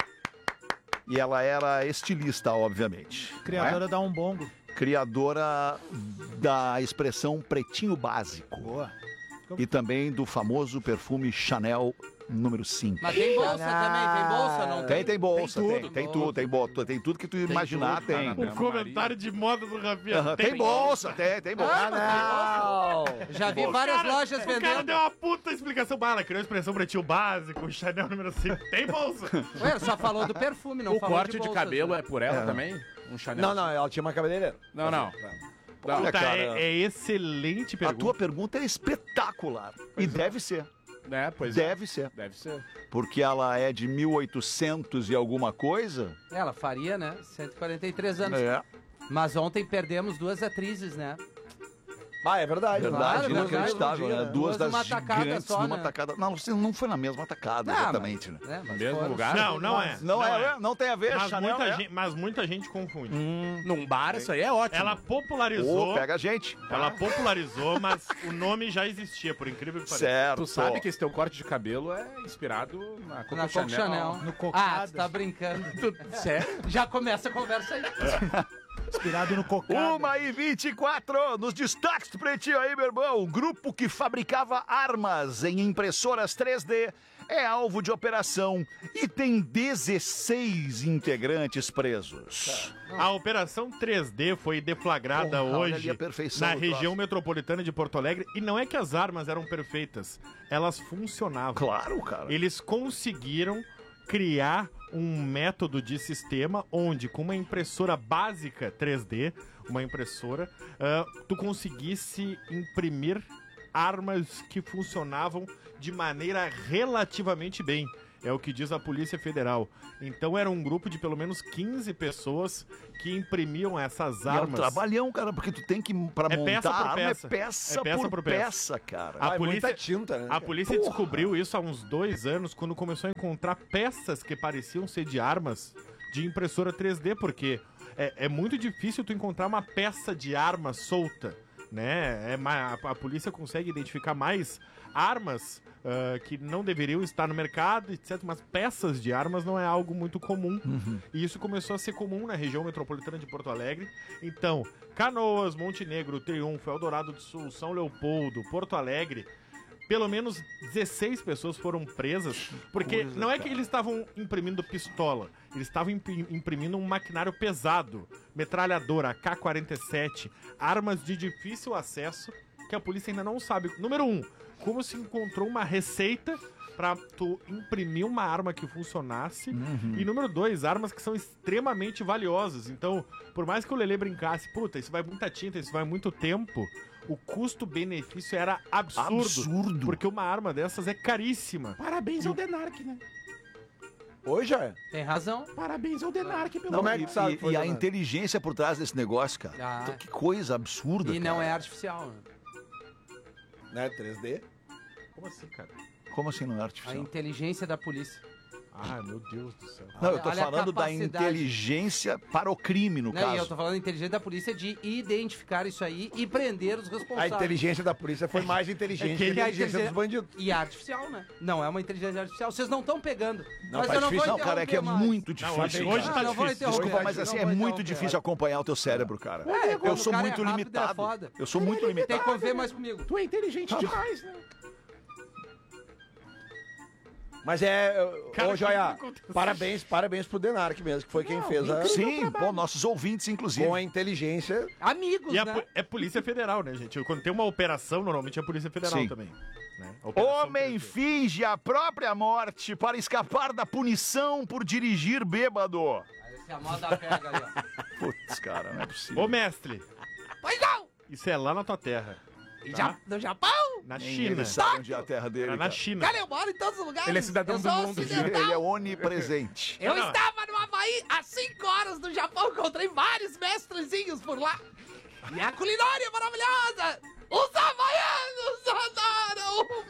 E ela era estilista, obviamente. criadora né? da Um Bongo. Criadora da expressão pretinho básico. Boa. E também do famoso perfume Chanel número cinco. Mas tem bolsa também, tem bolsa, não Tem, tem bolsa, Tem tem, tudo. tem tudo, tem bolsa, tem tudo que tu imaginar, tudo, tem. cara. O comentário de moda do Rafinha. Aham, tem bolsa, tem, tem bolsa. Ah, não! Já vi O várias cara- lojas O cara vendendo. deu uma puta explicação. Bah, ela criou a expressão pretinho básico, Chanel número cinco. Tem bolsa. Ué, só falou do perfume, não O falou corte de, bolsas, cabelo né? é por ela É. também? Um Chanel? Não, não, ela tinha uma cabeleireira. Não, não. Não. Olha, Puta, cara, é, é excelente a pergunta. tua pergunta é espetacular. E deve ser, É, pois é. deve ser. Deve ser. Porque ela é de mil e oitocentos e alguma coisa. Ela faria, né? cento e quarenta e três anos. É. Mas ontem perdemos duas atrizes, né? Ah, é verdade. Verdade, Claro, inacreditável, verdade. né? Duas Duas das numa tacada gigantes só, numa né? tacada. Não, você não foi na mesma tacada, Ah, exatamente, mas- né? né? Mas Mesmo foram- lugar? Não, não é. Não, é, não tem a ver, Mas, Chanel muita, é. gente, mas muita gente confunde. Num bar, isso aí é ótimo. Ela popularizou. Ô, pega a gente. Ela popularizou, mas o nome já existia, por incrível que pareça. Certo. Tu sabe que esse teu corte de cabelo é inspirado na Coco Na Coco Chanel. No Ah, cocado. tu tá brincando. Sério? Já começa a conversa aí. Inspirado no cocado. Uma e vinte e quatro, nos destaques do Pretinho aí, meu irmão. Um grupo que fabricava armas em impressoras três D é alvo de operação e tem dezesseis integrantes presos. A operação três D foi deflagrada Porra, olha ali hoje a perfeição na do região troço. metropolitana de Porto Alegre. E não é que as armas eram perfeitas, elas funcionavam. Claro, cara. Eles conseguiram criar um método de sistema onde, com uma impressora básica três D, uma impressora, uh, tu conseguisse imprimir armas que funcionavam de maneira relativamente bem. É o que diz a Polícia Federal. Então era um grupo de pelo menos quinze pessoas que imprimiam essas armas. E é um trabalhão, cara, porque tu tem que, pra É montar peça a por arma, peça. é peça, É peça por, por peça, peça. cara. A Ah, é polícia, muita tinta, né? a polícia Porra. descobriu isso há uns dois anos, quando começou a encontrar peças que pareciam ser de armas de impressora três D, porque é, é muito difícil tu encontrar uma peça de arma solta, né? É, ma- a, a polícia consegue identificar mais armas uh, que não deveriam estar no mercado, etcétera. Mas peças de armas não é algo muito comum. Uhum. E isso começou a ser comum na região metropolitana de Porto Alegre. Então, Canoas, Montenegro, Triunfo, Eldorado do Sul, São Leopoldo, Porto Alegre, pelo menos dezesseis pessoas foram presas, porque coisa, não é cara. que eles estavam imprimindo pistola, eles estavam impi- imprimindo um maquinário pesado, metralhadora, A K quarenta e sete, armas de difícil acesso, que a polícia ainda não sabe. Número um, como se encontrou uma receita pra tu imprimir uma arma que funcionasse. Uhum. E número dois, armas que são extremamente valiosas. Então, por mais que o Lelê brincasse, puta, isso vai muita tinta, isso vai muito tempo, o custo-benefício era absurdo. Absurdo. Porque uma arma dessas é caríssima. Parabéns ao Denark, né? Hoje já é. Tem razão. Parabéns ao Denark pelo Não, Como é e, que tu sabe e- que foi e a danado? inteligência por trás desse negócio, cara. Ah. Então, que coisa absurda, E cara. não é artificial, né? Né, três D? Como assim, cara? Como assim não é A artificial? inteligência da polícia. Ah, meu Deus do céu. Não, eu tô Olha a falando da capacidade. inteligência para o crime, no Não, caso. e eu tô falando da inteligência da polícia de identificar isso aí e prender os A responsáveis. inteligência da polícia foi mais inteligente que a É que a inteligência dos bandidos. E é artificial, né? Não é uma inteligência artificial. Vocês não estão pegando. Não, mas tá eu não difícil. vou Não, cara, é que é interromper mais. muito difícil. Não, hoje- cara. hoje tá não vou difícil. interromper. Desculpa, mas assim, Não é vou muito interromper. difícil acompanhar o teu cérebro, cara. É, quando eu sou o cara muito é rápido, é limitado. foda. Eu sou muito limitado. Tem que conviver mais comigo. Tu é inteligente demais, né? Mas é. Cara, Ô, que Joia, que aconteceu? parabéns, parabéns pro Denark mesmo, que foi quem fez a. Sim, bom, nossos ouvintes, inclusive. Com a inteligência. Amigos, E a né? po- é Polícia Federal, né, gente? Quando tem uma operação, normalmente é a Polícia Federal Sim. também. Né? A operação Homem três D. finge a própria morte para escapar da punição por dirigir bêbado. Essa é a moda pega aí, ó. Putz, cara, não é possível. Ô, mestre, Pois não! isso é lá na tua terra. E Tá? ja- No Japão? Na Nem China. ele sabe onde é a terra dele. Era na cara. China. Cara, eu moro em todos os lugares. Ele é cidadão eu do sou mundo. ocidental. Ele é onipresente. Eu Não, não. estava no Havaí há cinco horas do Japão, encontrei vários mestrezinhos por lá. E a culinária é maravilhosa! Os havaianos adoram o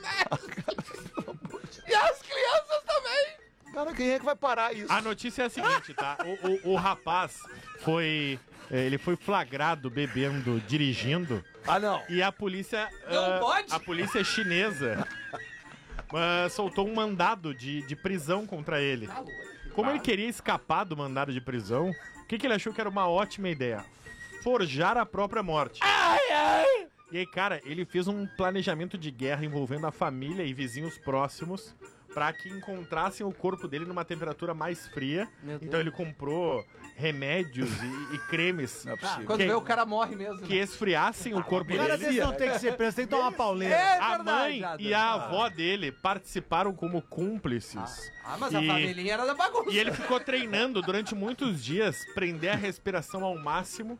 mestre! E as crianças também! Cara, quem é que vai parar isso? A notícia é a seguinte, tá? O, o- o rapaz foi... Ele foi flagrado bebendo, dirigindo. Ah, não. E a polícia... Não ah, pode? A polícia chinesa ah, soltou um mandado de, de prisão contra ele. Como ele queria escapar do mandado de prisão, o que, que ele achou que era uma ótima ideia? Forjar a própria morte. Ai, ai! E aí, cara, ele fez um planejamento de guerra envolvendo a família e vizinhos próximos pra que encontrassem o corpo dele numa temperatura mais fria. Meu Deus. Então ele comprou remédios e, e cremes Não é possível. Quando que, vê o cara morre mesmo. que né? esfriassem o corpo O cara dele. desse não tem que ser preso, tem que tomar uma pauleira. É A verdade, mãe Adam. e a avó dele participaram como cúmplices. Ah, mas a E- família era da bagunça. E ele ficou treinando durante muitos dias, prender a respiração ao máximo.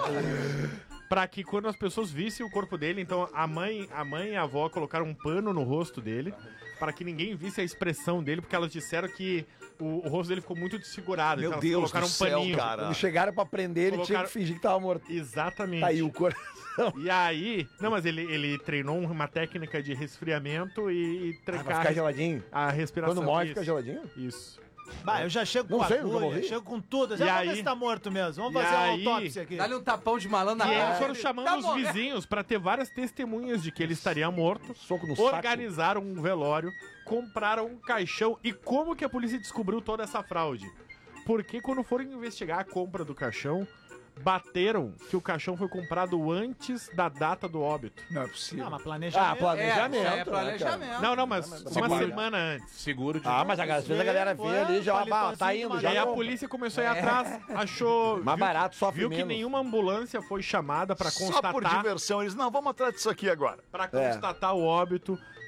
Pra que quando as pessoas vissem o corpo dele, então a mãe, a mãe e a avó colocaram um pano no rosto dele, para que ninguém visse a expressão dele, porque elas disseram que o, o rosto dele ficou muito desfigurado. Meu então elas Deus colocaram do um céu, paninho. cara. Quando chegaram pra prender, ele tinha Colocaram- que fingir que tava morto. Exatamente. Tá aí o coração. E aí, não, mas ele, ele treinou uma técnica de resfriamento e, e Ah, vai trancar ficar geladinho? a respiração. Quando morre, Isso. fica geladinho? Isso. Bah, eu já chego Não com sei, nunca agulha, ouvi. chego com tudo. E Já vamos aí- ver se tá morto mesmo. Vamos e fazer aí- uma autópsia aqui. Dá-lhe um tapão de malandro na E cara. eles foram chamando Tá os morrendo. vizinhos pra ter várias testemunhas de que ele estaria morto. Soco no saco. Organizaram um velório, compraram um caixão. E como que a polícia descobriu toda essa fraude? Porque quando foram investigar a compra do caixão, bateram que o caixão foi comprado antes da data do óbito. Não é possível. Não, mas planejamento. Ah, planejamento. É, é né, planejamento. Não, não, mas uma Seguro. semana antes. Seguro de... Ah, mas a- às vezes a galera vê ali já, ah, tá indo, E já aí a não. polícia começou a ir atrás, achou... Mais viu- barato, sofre Viu que menos. nenhuma ambulância foi chamada pra Só constatar... por diversão, eles não, vamos atrás disso aqui agora. Pra É. constatar o óbito,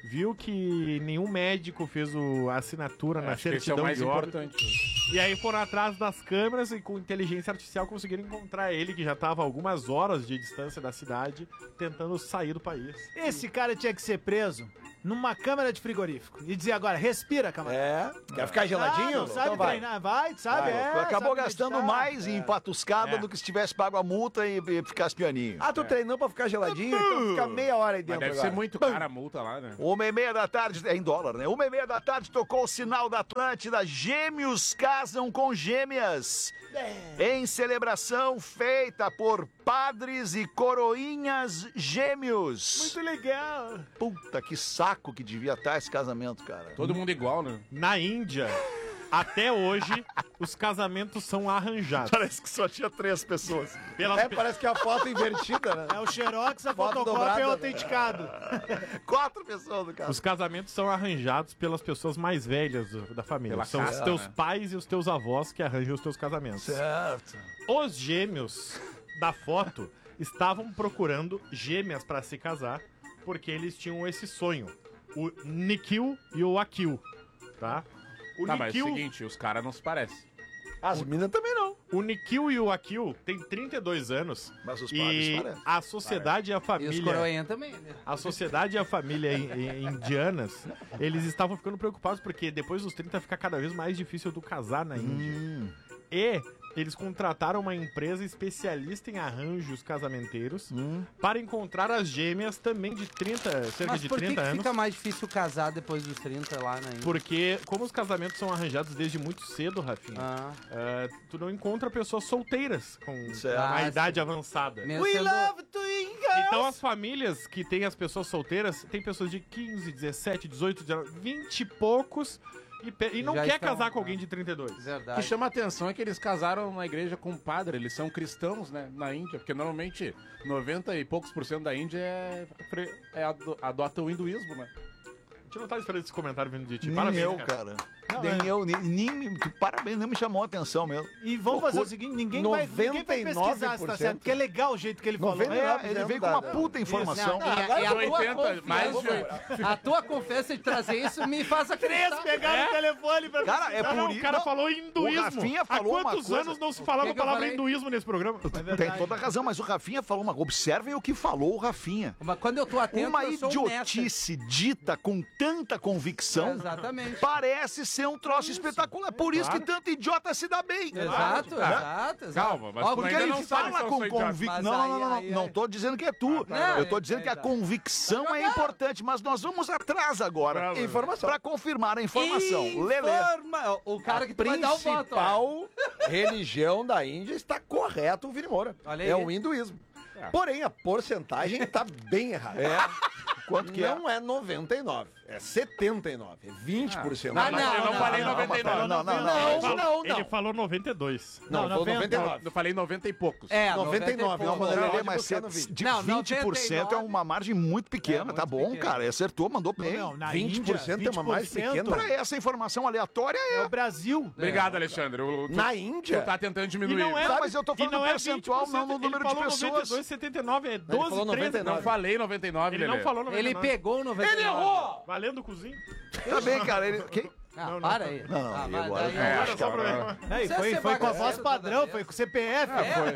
viu que nenhum médico fez o, a assinatura na Acho que esse é o certidão mais de óbito. importante. E aí foram atrás das câmeras e com inteligência artificial conseguiram encontrar ele, que já estava a algumas horas de distância da cidade, tentando sair do país. Esse cara tinha que ser preso numa câmara de frigorífico. E dizer agora, respira, camarada. É? Quer ficar geladinho? Ah, não sabe Então vai. treinar, vai, sabe? Vai. É, Acabou sabe gastando meditar. mais em patuscada É. do que se tivesse pago a multa e, e ficasse pianinho. Ah, tu treinou pra ficar geladinho? Então fica meia hora aí Mas dentro deve agora. ser muito cara a multa lá, né? Uma e meia da tarde, é em dólar, né? Uma e meia da tarde tocou o sinal da Atlântida. Gêmeos casam com gêmeas. Em celebração feita por padres e coroinhas gêmeos. Muito legal. Puta, que saco que devia estar esse casamento, cara. Todo mundo igual, né? Na Índia, até hoje, os casamentos são arranjados. Parece que só tinha três pessoas. Pelas É, pe- parece que é a foto invertida, né? É o xerox, a Foto fotocópia dobrada, é o né? autenticado. Quatro pessoas no caso. Os casamentos são arranjados pelas pessoas mais velhas do- da família. Pela São os casa, teus né? pais e os teus avós que arranjam os teus casamentos. Certo. Os gêmeos da foto estavam procurando gêmeas para se casar porque eles tinham esse sonho. O Nikhil e o Akil, tá? O Tá, mas é o Nikhil, seguinte, os caras não se parecem. As meninas também não. o Nikhil e o Akil têm trinta e dois anos Mas os padres e parecem. a sociedade e a E os família... coroinha também, né? A sociedade e a família in- in- indianas, eles estavam ficando preocupados porque depois dos trinta fica cada vez mais difícil do casar na Índia. Hum. E eles contrataram uma empresa especialista em arranjos casamenteiros Hum. para encontrar as gêmeas também de trinta, cerca Mas de por que, trinta que anos. fica mais difícil casar depois dos trinta lá na Índia? Porque, como os casamentos são arranjados desde muito cedo, Rafinha, Ah. eh, tu não encontra pessoas solteiras com Certo. uma Ah, idade avançada. Mesmo We sendo- love twin girls. Então as famílias que têm as pessoas solteiras, tem pessoas de quinze, dezessete, dezoito, dezenove, vinte e poucos e, pe- e não Já quer estão- casar com alguém de trinta e dois. O que Verdade. chama a atenção é que eles casaram na igreja com um padre, eles são cristãos, né, na Índia, porque normalmente noventa e poucos por cento da Índia é, fre- é ado- adota o hinduísmo, né? A gente não tá esperando esse comentário vindo de ti. Nem Parabéns, eu, cara. cara. Não, nem é- eu, nem, nem me- parabéns, nem me chamou a atenção mesmo. E vamos fazer o seguinte, ninguém vai, ninguém vai pesquisar se tá noventa e nove por cento. certo, porque é legal o jeito que ele falou. noventa e nove por cento É, ele veio com uma dá, puta informação. Não, e a, Agora e a eu tua oitenta, confiança, mais a tua confiança de trazer isso me faz Três acreditar. pegaram o telefone pra Cara, é Não, por não, isso. o cara não, falou hinduísmo. O Rafinha falou Há uma quantos coisa- anos não se falava que a que eu palavra falei? hinduísmo nesse programa? Tem toda a razão, mas o Rafinha falou uma. Observem o que falou o Rafinha. Mas quando eu tô atento, Uma eu sou idiotice dita com tanta convicção Exatamente. parece ser um troço espetacular. Por isso que tanto idiota se dá bem. Exato, Né? exato, exato. Calma, mas Ó, tu Porque ainda ele não sabe se fala eu com sou idiota. convicção. Mas Não, não, aí, não, não. aí, Não aí. tô dizendo que é tu. Não, Eu tô é- dizendo que a é- convicção é importante, mas nós vamos atrás agora. Informação. Pra confirmar a informação. Lelê. Informa- O cara que tu vai dar o voto. ó. principal religião da Índia está correto, o Vini Moura. Olha aí. É o hinduísmo. Porém, a porcentagem está bem errada. É. Quanto que é? Não é noventa e nove, é setenta e nove, é vinte por cento. Ah, não, eu não, não, falei não, noventa e nove. Não, não, não. Não, Ele falou- não, Ele não. falou noventa e dois. Não, Não, foi noventa. noventa e nove. Eu falei noventa e poucos. É, noventa e nove, pouco. não, Não, Lelê, Lelê, mas mas buscar no cê- vídeo. de Não, vinte por cento é noventa e nove. uma margem muito pequena, É muito tá bom, pequeno. cara. Acertou, mandou bem. Não, na vinte por cento Índia, é uma mais vinte por cento pequena. Pra essa informação aleatória É é. o Brasil. Obrigado, Alexandre. O- tu- Na Índia? Tu tá tentando E diminuir. não é, Tá, mas eu tô e falando não do é percentual, vinte por cento, não no número ele de falou pessoas. noventa e dois, setenta e nove, é falou doze, treze. noventa e nove. Não falei noventa e nove, Ele não Lelê. falou noventa e Ele nove. pegou o noventa e nove. Valendo o cozinho. Tá bem, cara. Ele... Quem? Ah, Não, não. para aí. Não, não, Ah, e mas agora? daí- É, Agora acho que só pra agora- ver. É, e Você foi, é foi com a voz bagaceiro padrão, toda foi vez. com o C P F.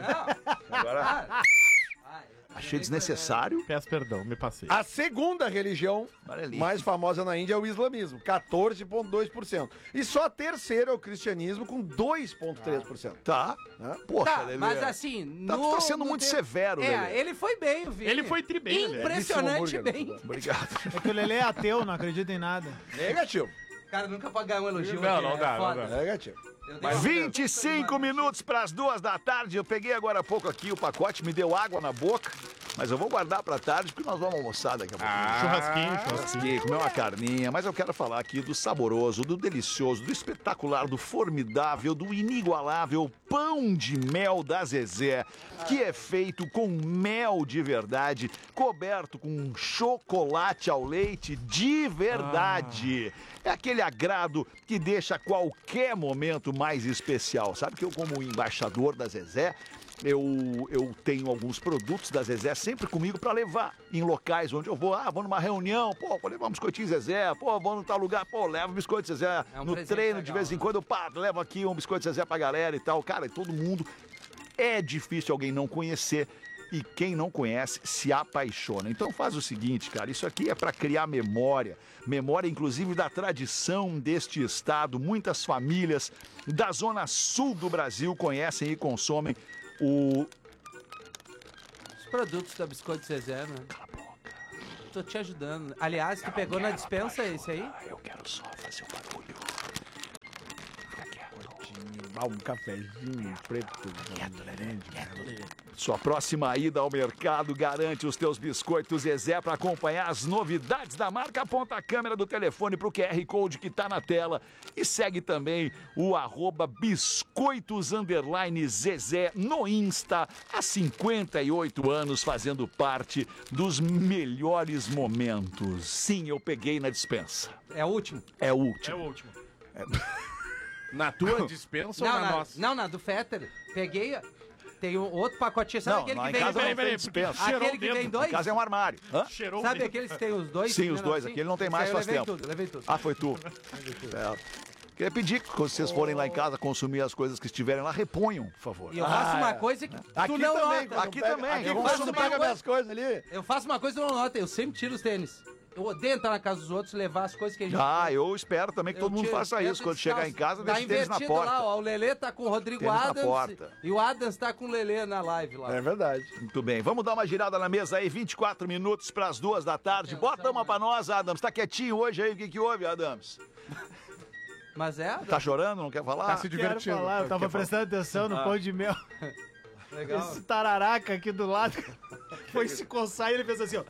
É, Agora achei desnecessário. Peço perdão, me passei. A segunda religião Olha ali. mais famosa na Índia é o islamismo, quatorze vírgula dois por cento. E só a terceira é o cristianismo, com dois vírgula três por cento. Tá. Né? Poxa, Tá, Lelê. mas assim... Tá, no- tá sendo no muito tempo- severo, É, Lelê. ele foi bem, o Vini. Ele foi tri bem, Lelê. Impressionante Belíssimo bem. Obrigado. É que o Lelê é ateu, não acredita em nada. Negativo. Cara, nunca pode ganhar um elogio. Não, aqui, não é dá, não foda. dá. Negativo. Eu dei uma- vinte e cinco minutos para as duas da tarde. Eu peguei agora há pouco aqui o pacote, me deu água na boca, mas eu vou guardar para tarde porque nós vamos almoçar daqui a pouco. Ah, Churrasquinho, churrasquinho. Churrasquinho, comer uma carninha, mas eu quero falar aqui do saboroso, do delicioso, do espetacular, do formidável, do inigualável pão de mel da Zezé, que é feito com mel de verdade, coberto com chocolate ao leite de verdade. É aquele agrado que deixa qualquer momento mais especial. Sabe que eu, como embaixador da Zezé, eu, eu tenho alguns produtos da Zezé sempre comigo pra levar em locais onde eu vou. Ah, vou numa reunião, pô, vou levar um biscoitinho Zezé, pô, vou num tal lugar, pô, levo um biscoito Zezé. É um no presente treino, legal, de vez em né? quando, eu pá, levo aqui um biscoito Zezé pra galera e tal. Cara, todo mundo. É difícil alguém não conhecer. E quem não conhece se apaixona. Então faz o seguinte, cara, isso aqui é para criar memória, memória inclusive da tradição deste estado. Muitas famílias da zona sul do Brasil conhecem e consomem o... Os produtos da Biscoito Zezé, né? Cala a boca. Tô te ajudando. Aliás, tu pegou na dispensa esse aí? Eu quero só fazer o barulho. Um cafezinho preto. Quieto, Lelê. Quieto, Lelê. Sua próxima ida ao mercado garante os teus biscoitos Zezé para acompanhar as novidades da marca. Aponta a câmera do telefone para o Q R Code que está na tela e segue também o arroba biscoitos underline Zezé no Insta. Há cinquenta e oito anos fazendo parte dos melhores momentos. Sim, eu peguei na dispensa. É o último? É o último. É o último. É... Na tua dispensa não, ou na, na nossa? Não, na do Fetter. Peguei... Tem um outro pacotinho, sabe Não, aquele lá que em vem casa dois? não tem dispensa. Aquele que vem dois? Em casa é um armário. Hã? Sabe aqueles que tem os dois? Sim, os dois. Assim? Aquele não tem mais, eu faz levei tempo. tudo, levei tudo. Ah, foi tu. Certo. Queria pedir que quando vocês forem lá em casa consumir as coisas que estiverem lá, reponham, por favor. E eu faço Ah, uma é. coisa que Aqui tu não também, nota. quando Aqui pega- também, aqui eu faço quando uma pega coisa- minhas coisas ali. Eu faço uma coisa que tu não nota, eu sempre tiro os tênis. Eu odeio entrar na casa dos outros e levar as coisas que a gente... Ah, eu espero também que Eu todo mundo tiro- faça eu isso. Quando descalço. chegar em casa, Tá deixa o tênis na invertido porta. lá, ó. O Lelê tá com o Rodrigo Tênis na Adams porta. e o Adams tá com o Lelê na live lá. É verdade. Muito bem, vamos dar uma girada na mesa aí, vinte e quatro minutos para as duas da tarde. Bota uma pra nós, Adams. Tá quietinho hoje aí, o que que houve, Adams? Mas é... Tá chorando, não quer falar? Tá se divertindo. Quero falar, eu tava Quer prestando atenção no Ah. pão de mel. Legal. Esse tararaca aqui do lado foi se coçar e ele fez assim, ó.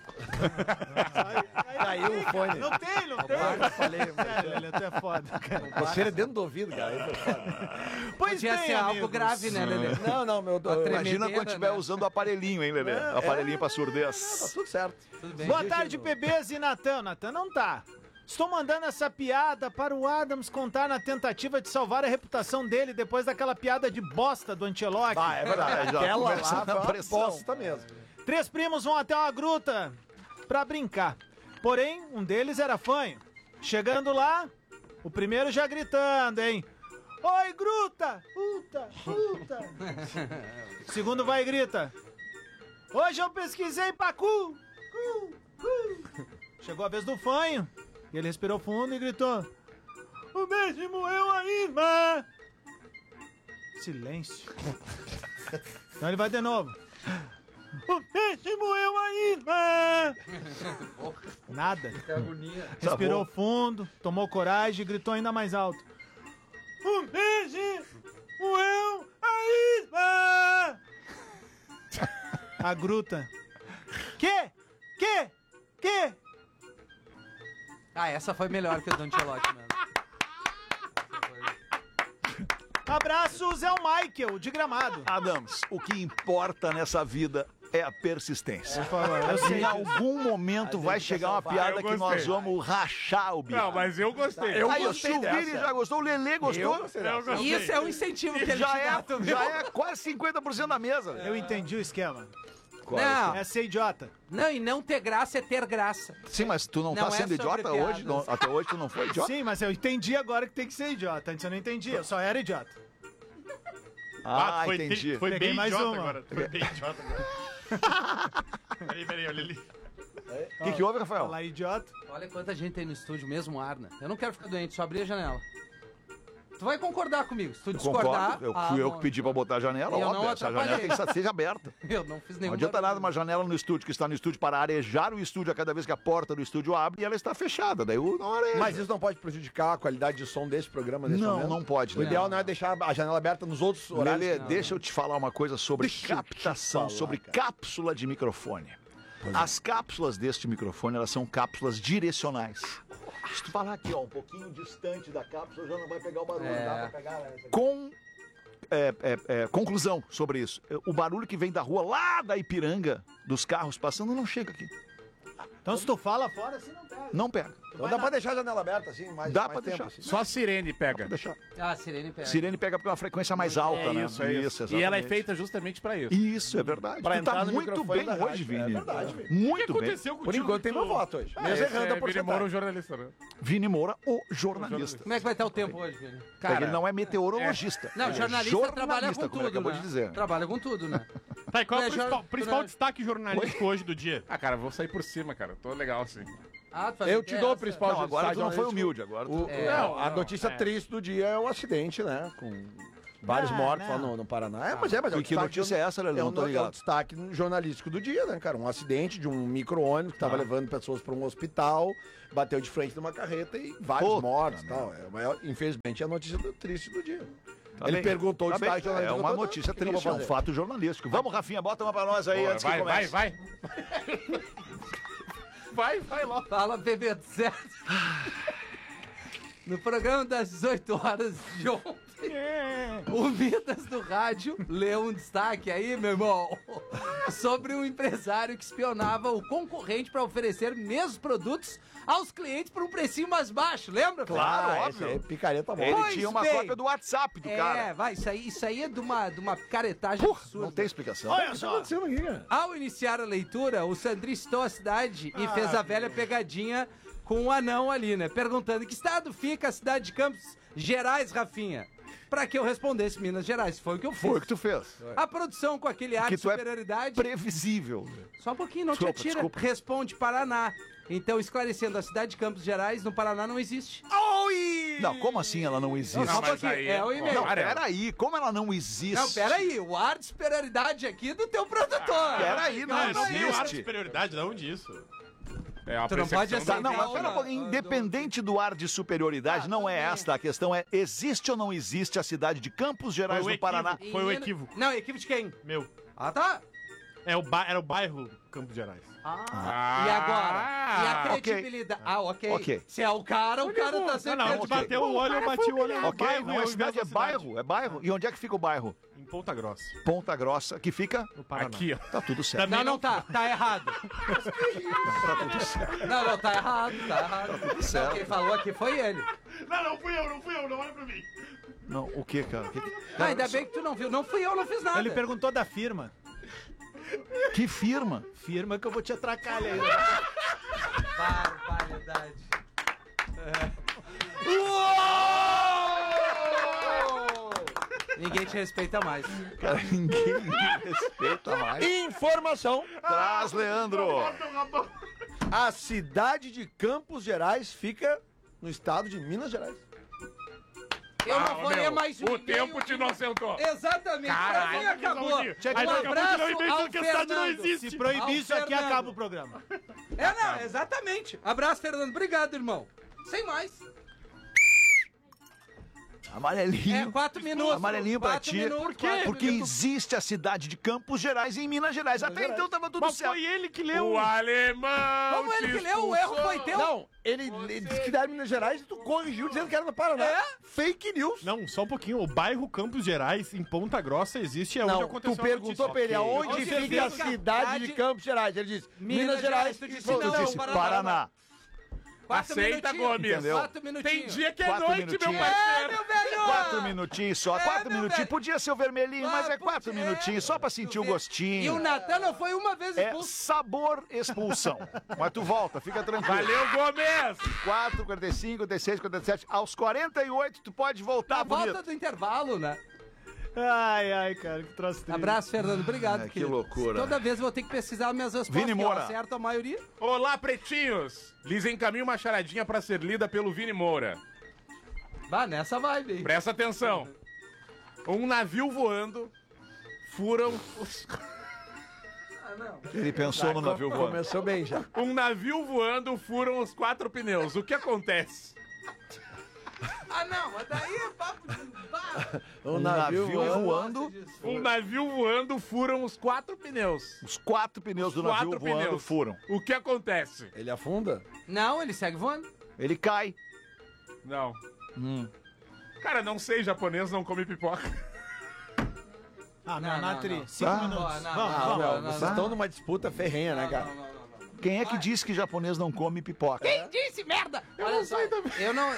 Caiu o fone. Não tem, não tem. Eu falei, Sério, ele até é foda, cara. Coceira dentro do ouvido, cara. Isso é foda. Pois Podia bem, ser algo amigos. grave, né, Lelê? Não, não, meu... Uma Imagina tremedeira, quando estiver né? usando o aparelhinho, hein, Lelê? É, Aparelhinho é. pra Tá surdez. tudo certo. Tudo bem. Boa tarde, bebês e Natan. Natan não tá. Estou mandando essa piada para o Adams contar na tentativa de salvar a reputação dele depois daquela piada de bosta do Ancelotti. Ah, é verdade. Já Aquela começa lá na foi uma pressão. bosta mesmo. Três primos vão até uma gruta pra brincar. Porém, um deles era fanho. Chegando lá, o primeiro já gritando, hein? Oi, gruta! Puta, puta! O segundo vai e grita. Hoje eu pesquisei pacu! Cu, cu. Chegou a vez do fanho. E ele respirou fundo e gritou. O mesmo eu ainda! Silêncio. Então ele vai de novo. O mesmo eu ainda! Nada. Respirou fundo, tomou coragem e gritou ainda mais alto. O mesmo eu ainda! A gruta. Que? Que? Que? Ah, essa foi melhor que o do Ancelotti mesmo. Abraço, Zé Michael, de Gramado. Adams, o que importa nessa vida é a persistência. Por favor, eu sei Em disso. algum momento vai chegar uma piada Eu que nós gostei. vamos rachar o bico. Não, mas eu gostei. Eu Aí, o gostei Silvini dessa. já gostou, o Lelê gostou. Eu gostei Eu gostei. Isso é um incentivo que ele Já te dá é, também. já é quase cinquenta por cento da mesa. Eu entendi o esquema. Não, É ser idiota. não, e não ter graça é ter graça. Sim, mas tu não, Não tá é sendo sobre idiota piadas. hoje? Não- até hoje tu não foi idiota? Sim, mas eu entendi agora que tem que ser idiota. Antes eu não entendi, eu só era idiota. Ah, foi, entendi. Foi Peguei bem mais idiota uma. agora. Foi bem idiota agora. Peraí, peraí, olha ali. O que, que houve, Rafael? Falar idiota. Olha quanta gente tem no estúdio, mesmo ar, né? Eu não quero ficar doente, só abrir a janela. Tu vai concordar comigo. Se tu discordar... Concordo, eu, ah, fui eu não. que pedi pra botar a janela, Eu não óbvio, essa janela atrapalhei. tem que estar- seja aberta. Eu não fiz nenhum Não adianta barulho. nada uma janela no estúdio que está no estúdio para arejar o estúdio a cada vez que a porta do estúdio abre e ela está fechada, daí o- não areja. Mas isso não pode prejudicar a qualidade de som desse programa nesse Não, momento? não pode, O né? ideal não é deixar a janela aberta nos outros horários. Lelê, Não, deixa eu te falar uma coisa sobre Deixa eu te captação, falar, sobre cara. cápsula de microfone. As cápsulas deste microfone, elas são cápsulas direcionais. Se tu falar aqui, ó, um pouquinho distante da cápsula, já não vai pegar o barulho. É. Dá pra pegar, né? Com é, é, é, conclusão sobre isso. O barulho que vem da rua lá da Ipiranga, dos carros passando, não chega aqui. Então se tu fala fora, assim não pega. Não pega. Então dá pra deixar a janela aberta, assim, mais Dá mais pra tempo, deixar. assim. Só a sirene pega. Deixar. Ah, a sirene pega. Sirene pega porque é uma frequência mais alta, É né? isso, é isso. Isso, E ela é exatamente. feita justamente pra isso. Isso, é verdade. Pra tu tá entrar no muito microfone bem da hoje, rádio. Vini. É verdade, Vini. Muito O que bem. aconteceu Por contigo? enquanto tem Tu- meu voto hoje. Ah, Mesmo esse errando é a Vini porcentagem. Moura, o jornalista, né? Vini Moura, o jornalista. Como é que vai estar o tempo hoje, Vini? Cara, ele não é meteorologista. Não, Ele é jornalista trabalha jornalista, com como ele tudo, acabou né? de dizer. Trabalha com tudo, né? Tá, e qual é o Tu é principal, jor- principal tu é- destaque jornalístico hoje do dia? Ah, cara, vou sair por cima, cara. Tô legal assim. Ah, tu faz Eu o te quê? dou o Essa- principal Não, agora tu não foi jornalístico. humilde, agora tu- O- É, não, a não, notícia é. triste do dia é o acidente, né? Com vários Ah, mortos não. lá no, no Paraná. É, mas é, mas é o E que destaque notícia jorna- é essa, Lelê? É Não o, tô é o ligado. destaque jornalístico do dia, né, cara? Um acidente de um micro-ônibus que tava levando pessoas para um hospital, bateu de frente numa carreta e vários Puta mortos e tal. É, mas, infelizmente é a notícia do- triste do dia. Tá Ele bem. perguntou o Tá destaque bem. jornalístico. É uma eu tô- notícia o que eu vou triste, é um fazer? fato jornalístico. Vamos, Rafinha, bota uma pra nós aí Boa, antes vai, que vai, comece. vai. Vai, vai logo. Fala, bebê, certo? No programa das dezoito horas de ontem, o Midas do Rádio leu um destaque aí, meu irmão, sobre um empresário que espionava o concorrente para oferecer mesmos produtos aos clientes por um precinho mais baixo, lembra? Claro, Ah, óbvio. esse é picareta boa. Ele Pois tinha uma bem. cópia do WhatsApp do É, cara. vai, isso aí, isso aí é de uma, de uma picaretagem absurda. Não tem explicação. Olha só. O que tá acontecendo aqui, cara? Ao iniciar a leitura, o Sandri citou a cidade e fez a velha pegadinha com um anão ali, né? Perguntando em que estado fica a cidade de Campos Gerais, Rafinha? Pra que eu respondesse Minas Gerais. Foi o que eu fiz. Foi o que tu fez. A produção com aquele ar Que de tu é superioridade... Previsível. Só um pouquinho, não Desculpa, te atira. desculpa. Responde Paraná. Então, esclarecendo, a cidade de Campos Gerais, no Paraná, não existe. Oi! Não, como assim ela não existe? Não, só um mas pouquinho. aí É é- o e-mail. Não, peraí, como ela não existe? Não, peraí. O ar de superioridade aqui do teu produtor. Peraí, não Ah, eu não existe. tenho ar de superioridade, de onde isso? É a Tu não pode percepção Tá, da- não, mas pera um pouquinho. Independente do ar de superioridade, não é esta a questão. É, existe ou não existe a cidade de Campos Gerais, Foi o no Paraná? equívoco. Foi o equívoco. Não, equívoco de quem? Meu. Ah, tá. É o ba- era o bairro Campos Gerais. Ah. E agora? E a ok. credibilidade? Ah, ok. Ok. Se é o cara, o cara tá Não, sempre... não, a gente ok. bateu o olho, eu bati o olho no Ok, bairro. não e é ao cidade, é invés da cidade. bairro, é bairro. E onde é que fica o bairro? Em Ponta Grossa, Ponta Grossa, que fica no Paraná. Aqui, ó. Tá tudo certo. Não, não tá. Tá errado. Tá tudo certo. Não, não, tá errado. Tá errado. Não, certo. quem falou aqui foi ele. Não, não fui eu, não fui eu, não olha pra mim. Não, o que, cara? O que, que... Não, ainda bem que tu não viu. Não fui eu, não fiz nada. Ele perguntou da firma. que firma? Firma que eu vou te atracar ali. Barbaridade. Ninguém te respeita mais. Cara, ninguém me respeita mais. Informação. Traz, Leandro. A cidade de Campos Gerais fica no estado de Minas Gerais. Eu Ah, não faria meu, mais um O e-mail tempo te inocentou. Exatamente. Caralho, Pra mim acabou. Aí Um acabou de abraço dar um e-mail ao dizendo que a cidade não Fernando. existe. Se proibir Ao isso aqui, Fernando. acaba o programa. É, não, exatamente. Abraço, Fernando. Obrigado, irmão. Sem mais. Amarelinho. É, quatro minutos. Amarelinho pra Quatro ti. minutos, Por quê? quatro Porque minutos. existe a cidade de Campos Gerais em Minas Gerais. Até então tava tudo Mas certo. foi ele que leu. O alemão. Como ele te que leu? O erro expulsou. foi teu? Não, ele, ele disse que era Minas Gerais e tu corrigiu dizendo que era no Paraná. É? Fake news. Não, só um pouquinho. O bairro Campos Gerais, em Ponta Grossa, existe. É onde Não, aconteceu tu a perguntou notícia. pra ele Ok. aonde Onde fica a fica a cidade cidade de Campos Gerais. Ele disse Minas, Minas Gerais. Gerais, tu disse falou, não, tu disse Paraná. Paraná. Quatro Aceita, minutinhos. Gomes. Entendeu? Quatro minutinhos. Tem dia que é Quatro noite, minutinhos. meu É, parceiro. meu velho. Quatro minutinhos só, É, quatro meu minutinhos. velho. Podia ser o vermelhinho, mas é quatro É, minutinhos, só pra sentir o tu vê. gostinho. E o Natan não foi uma vez É expulso. sabor expulsão. Mas tu volta, fica tranquilo. Valeu, Gomes. quatro, quarenta e cinco, quarenta e seis, quarenta e sete. Aos quarenta e oito, tu pode voltar, Na bonito. volta do intervalo, né? Ai, ai, cara, que troço triste. Abraço, Fernando. Obrigado, Ah, que querido. loucura. Toda vez eu vou ter que pesquisar minhas respostas. Vini que eu Moura. acerto a maioria. Olá, pretinhos. Lhes encaminho uma charadinha pra ser lida pelo Vini Moura. Bah, nessa vibe aí. Presta atenção. Um navio voando furam os... Ah, não. Ele pensou no navio voando. Começou bem já. Um navio voando furam os quatro pneus. O que acontece? Ah, não, mas daí é papo de... Bah. Um navio voando. voando. Um navio voando furam os quatro pneus. Os quatro pneus do Quatro navio voando pneus. furam. O que acontece? Ele afunda? Não, ele segue voando. Ele cai. Não. Hum. Cara, não sei, japonês não come pipoca. Ah, não, Não, não, Natri. não. Cinco Ah, minutos. não, não, vamos, Ah, vamos. meu, não, vocês não. estão numa disputa ferrenha, né, cara? Não, não, não, não. Quem é que disse que japonês não come pipoca? Quem disse merda? Olha só, eu não...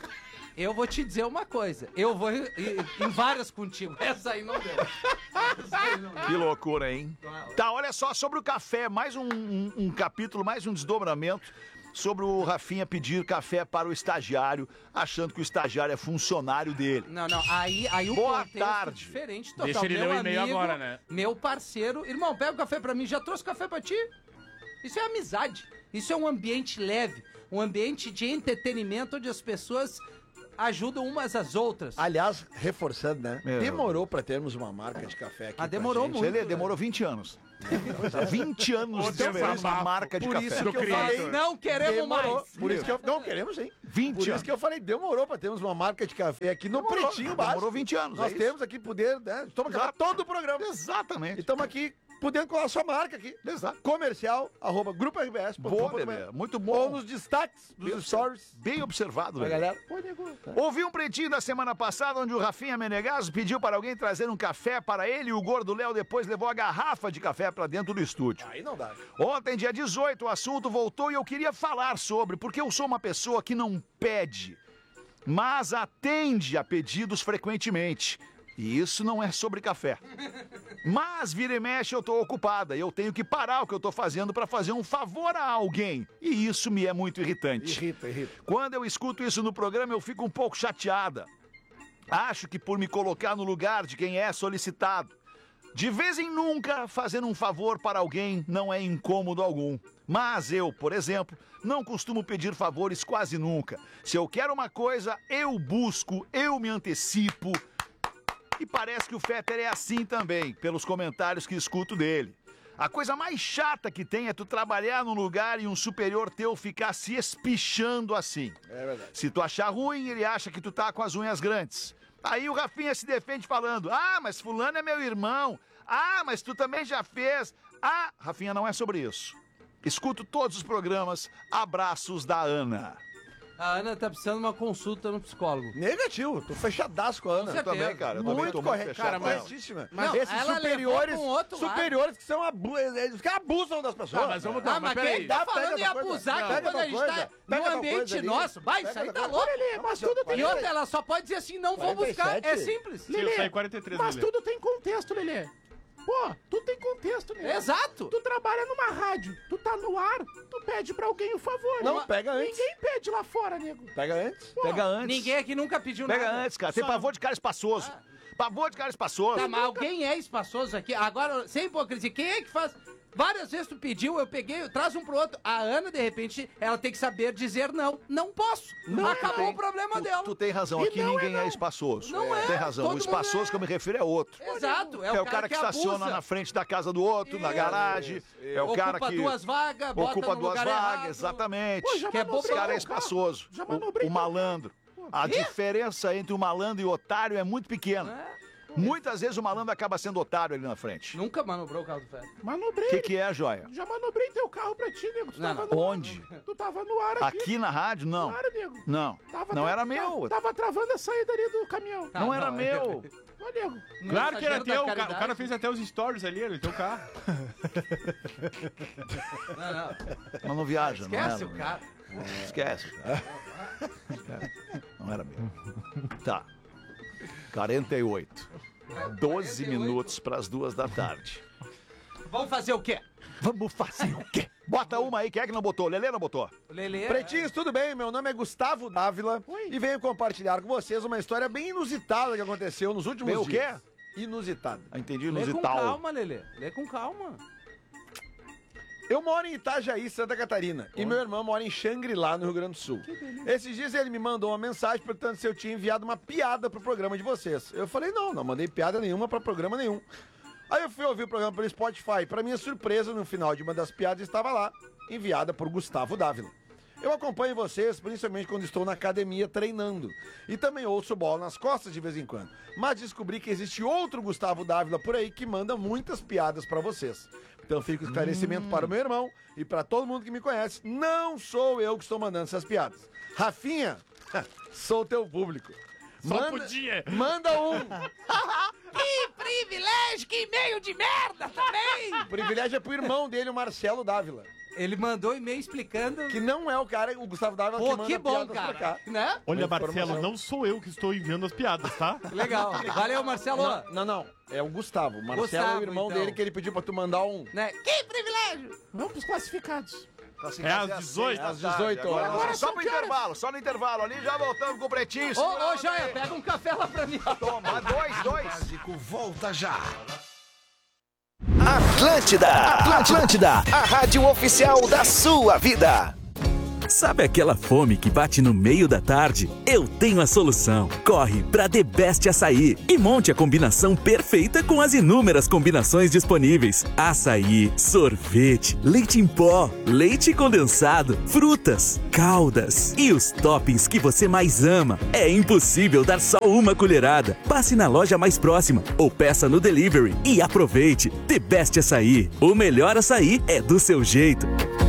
Eu vou te dizer uma coisa. Eu vou em, em várias contigo. Essa aí não deu. Essa aí não deu. Que loucura, hein? Tá, olha só, sobre o café, mais um, um, um capítulo, mais um desdobramento sobre o Rafinha pedir café para o estagiário, achando que o estagiário é funcionário dele. Não, não, aí, aí o Boa contexto tarde. é diferente total. Deixa ele meu ler o e-mail amigo, agora, né? Meu parceiro, irmão, pega o café pra mim, já trouxe café pra ti? Isso é amizade, isso é um ambiente leve, um ambiente de entretenimento onde as pessoas ajudam umas às outras. Aliás, reforçando, né? Meu. Demorou pra termos uma marca de café aqui. Ah, demorou com a gente. muito. Ele demorou vinte anos. vinte anos Ô, esperando Deus, uma marca de Por café. isso que eu criador. falei, Não queremos demorou. mais. Por isso que eu, não queremos, hein? vinte Por anos. isso que eu falei, demorou pra termos uma marca de café aqui no Demorou, Pretinho Básico. demorou vinte anos, Nós é isso. temos aqui poder, né? Estamos café todo o programa. Exatamente. E estamos aqui podendo colar sua marca aqui. Exato. Comercial, arroba grupo R B S. Boa, Lelê. Muito bom. Ou nos destaques dos Bem stories. Bem observado, A Lelê. galera. Ouvi um pretinho da semana passada onde o Rafinha Menegaso pediu para alguém trazer um café para ele e o gordo Léo depois levou a garrafa de café para dentro do estúdio. Aí não dá. Ontem, dia dezoito, o assunto voltou e eu queria falar sobre, porque eu sou uma pessoa que não pede, mas atende a pedidos frequentemente. E isso não é sobre café. Mas vira e mexe eu tô ocupada e eu tenho que parar o que eu tô fazendo para fazer um favor a alguém. E isso me é muito irritante. Irrita, irrita. Quando eu escuto isso no programa eu fico um pouco chateada. Acho que por me colocar no lugar de quem é solicitado. De vez em nunca, fazer um favor para alguém não é incômodo algum. Mas eu, por exemplo, não costumo pedir favores quase nunca. Se eu quero uma coisa, eu busco, eu me antecipo. E parece que o Fetter é assim também, pelos comentários que escuto dele. A coisa mais chata que tem é tu trabalhar num lugar e um superior teu ficar se espichando assim. É verdade. Se tu achar ruim, ele acha que tu tá com as unhas grandes. Aí o Rafinha se defende falando, ah, mas fulano é meu irmão. Ah, mas tu também já fez. Ah, Rafinha, não é sobre isso. Escuto todos os programas. Abraços da Ana. A Ana tá precisando de uma consulta no psicólogo. Negativo, tô fechadaço com a Ana. Com certeza. Também, cara. Eu também Muito tô correto, fechado cara, com ela. corretíssima. Mas Esses ela superiores, levou pra um outro lado. superiores que são abu eles que abusam das pessoas. Ah, mas vamos dar, Ah, mas mas quem peraí. tá Dá, pega falando em essa coisa. abusar Não, que pega quando a gente essa tá coisa. no Pega essa ambiente coisa ali. nosso? Vai, Pega isso aí essa tá coisa. louco. Lelê, mas tudo tem- E outra, ela só pode dizer assim, não vou buscar. quarenta e É sete. simples. Sim, eu saí quarenta e três, Mas Lelê. tudo tem contexto, Lelê. Pô, tudo tem contexto, né? Exato. Tu trabalha numa rádio, tu tá no ar, tu pede pra alguém o favor. Não, né? pega antes. Ninguém pede lá fora, nego. Pega antes. Pô, Pega antes. Ninguém aqui nunca pediu Pega nada. antes, cara. Tem Só- pavor de cara espaçoso. Pavor de cara espaçoso. Tá, mas alguém é espaçoso aqui. Agora, sem hipocrisia, quem é que faz... Várias vezes tu pediu, eu peguei, traz um pro outro. A Ana, de repente, ela tem que saber dizer não. Não posso. Não, Acabou tem- o problema tu, dela. Tu tem razão, E aqui não ninguém é é, não. espaçoso. Não é, Tem razão, todo o mundo espaçoso é. que eu me refiro é outro. Exato. É, É, o cara, que, estaciona abusa. na frente da casa do outro, na Isso, garagem. isso, É o Ocupa cara que duas vagas, bota ocupa no duas lugar vagas, errado. exatamente. Pô, já Que é manobrei Esse cara é teu carro. espaçoso. Já O, manobrei o teu malandro. A quê? diferença entre o malandro e o otário é muito pequena. Muitas vezes o malandro acaba sendo otário ali na frente. Nunca manobrou o carro do Ferro. Manobrei. O que, que é, joia? Já manobrei teu carro pra ti, nego. Tu Não, tava não. no Onde? ar. Tu tava no ar aqui. Aqui na rádio? Não. Claro, nego. Não. Tava, Não tava- era meu. Tava travando a saída ali do caminhão. Tá, Não era não, meu. Ô, nego. Claro que era Mensageiro da teu, o ca- o caridade. cara fez até os stories ali, ele teu carro. Não, não. Mas não viaja, não Esquece era, o cara. Esquece, cara. Esquece. Não era meu. Tá. quarenta e oito. doze minutos para as duas da tarde. Vamos fazer o quê? Vamos fazer o quê? Bota uma aí, quem é que não botou? Lelê não botou? Lelê. Pretinhos, tudo bem? Meu nome é Gustavo Dávila e venho compartilhar com vocês uma história bem inusitada que aconteceu nos últimos Bem, o dias. Inusitada. Ah, entendi, Lê com inusital. calma, Lelê. Lê com calma. Eu moro em Itajaí, Santa Catarina, e meu irmão mora em Xangri-Lá, no Rio Grande do Sul. Esses dias ele me mandou uma mensagem perguntando se eu tinha enviado uma piada pro programa de vocês. Eu falei, não, não mandei piada nenhuma pra programa nenhum. Aí eu fui ouvir o programa pelo Spotify. Pra minha surpresa, no final de uma das piadas estava lá, enviada por Gustavo Dávila. Eu acompanho vocês, principalmente quando estou na academia treinando. E também ouço bola nas costas de vez em quando. Mas descobri que existe outro Gustavo Dávila por aí que manda muitas piadas pra vocês. Então fica o esclarecimento Hum. para o meu irmão e para todo mundo que me conhece. Não sou eu que estou mandando essas piadas. Rafinha, sou teu público. Só podia. Manda um. Que privilégio, que e-mail de merda também. O privilégio é pro irmão dele, o Marcelo Dávila. ele mandou e-mail explicando. Que não é o cara, o Gustavo Dávila, Pô, que manda que bom, piadas pra cara. cá. Né? Olha, Mas Marcelo, informação. não sou eu que estou enviando as piadas, tá? Legal. Valeu, Marcelo. Não, não, não. É o Gustavo. O Marcelo Gustavo, é o irmão então. dele que ele pediu pra tu mandar um. Né? Que privilégio! Vamos pros classificados. É às dezoito. Às dezoito horas. Agora só pro intervalo, só no intervalo ali, já voltamos com o Pretinho. Ô, ô, Joia, pega um café lá pra mim. Toma, dois, dois. Básico volta já. Atlântida, Atlântida, a rádio oficial da sua vida. Sabe aquela fome que bate no meio da tarde? Eu tenho a solução. Corre pra The Best Açaí e monte a combinação perfeita com as inúmeras combinações disponíveis. Açaí, sorvete, leite em pó, leite condensado, frutas, caldas e os toppings que você mais ama. É impossível dar só uma colherada. Passe na loja mais próxima ou peça no delivery e aproveite. The Best Açaí. O melhor açaí é do seu jeito.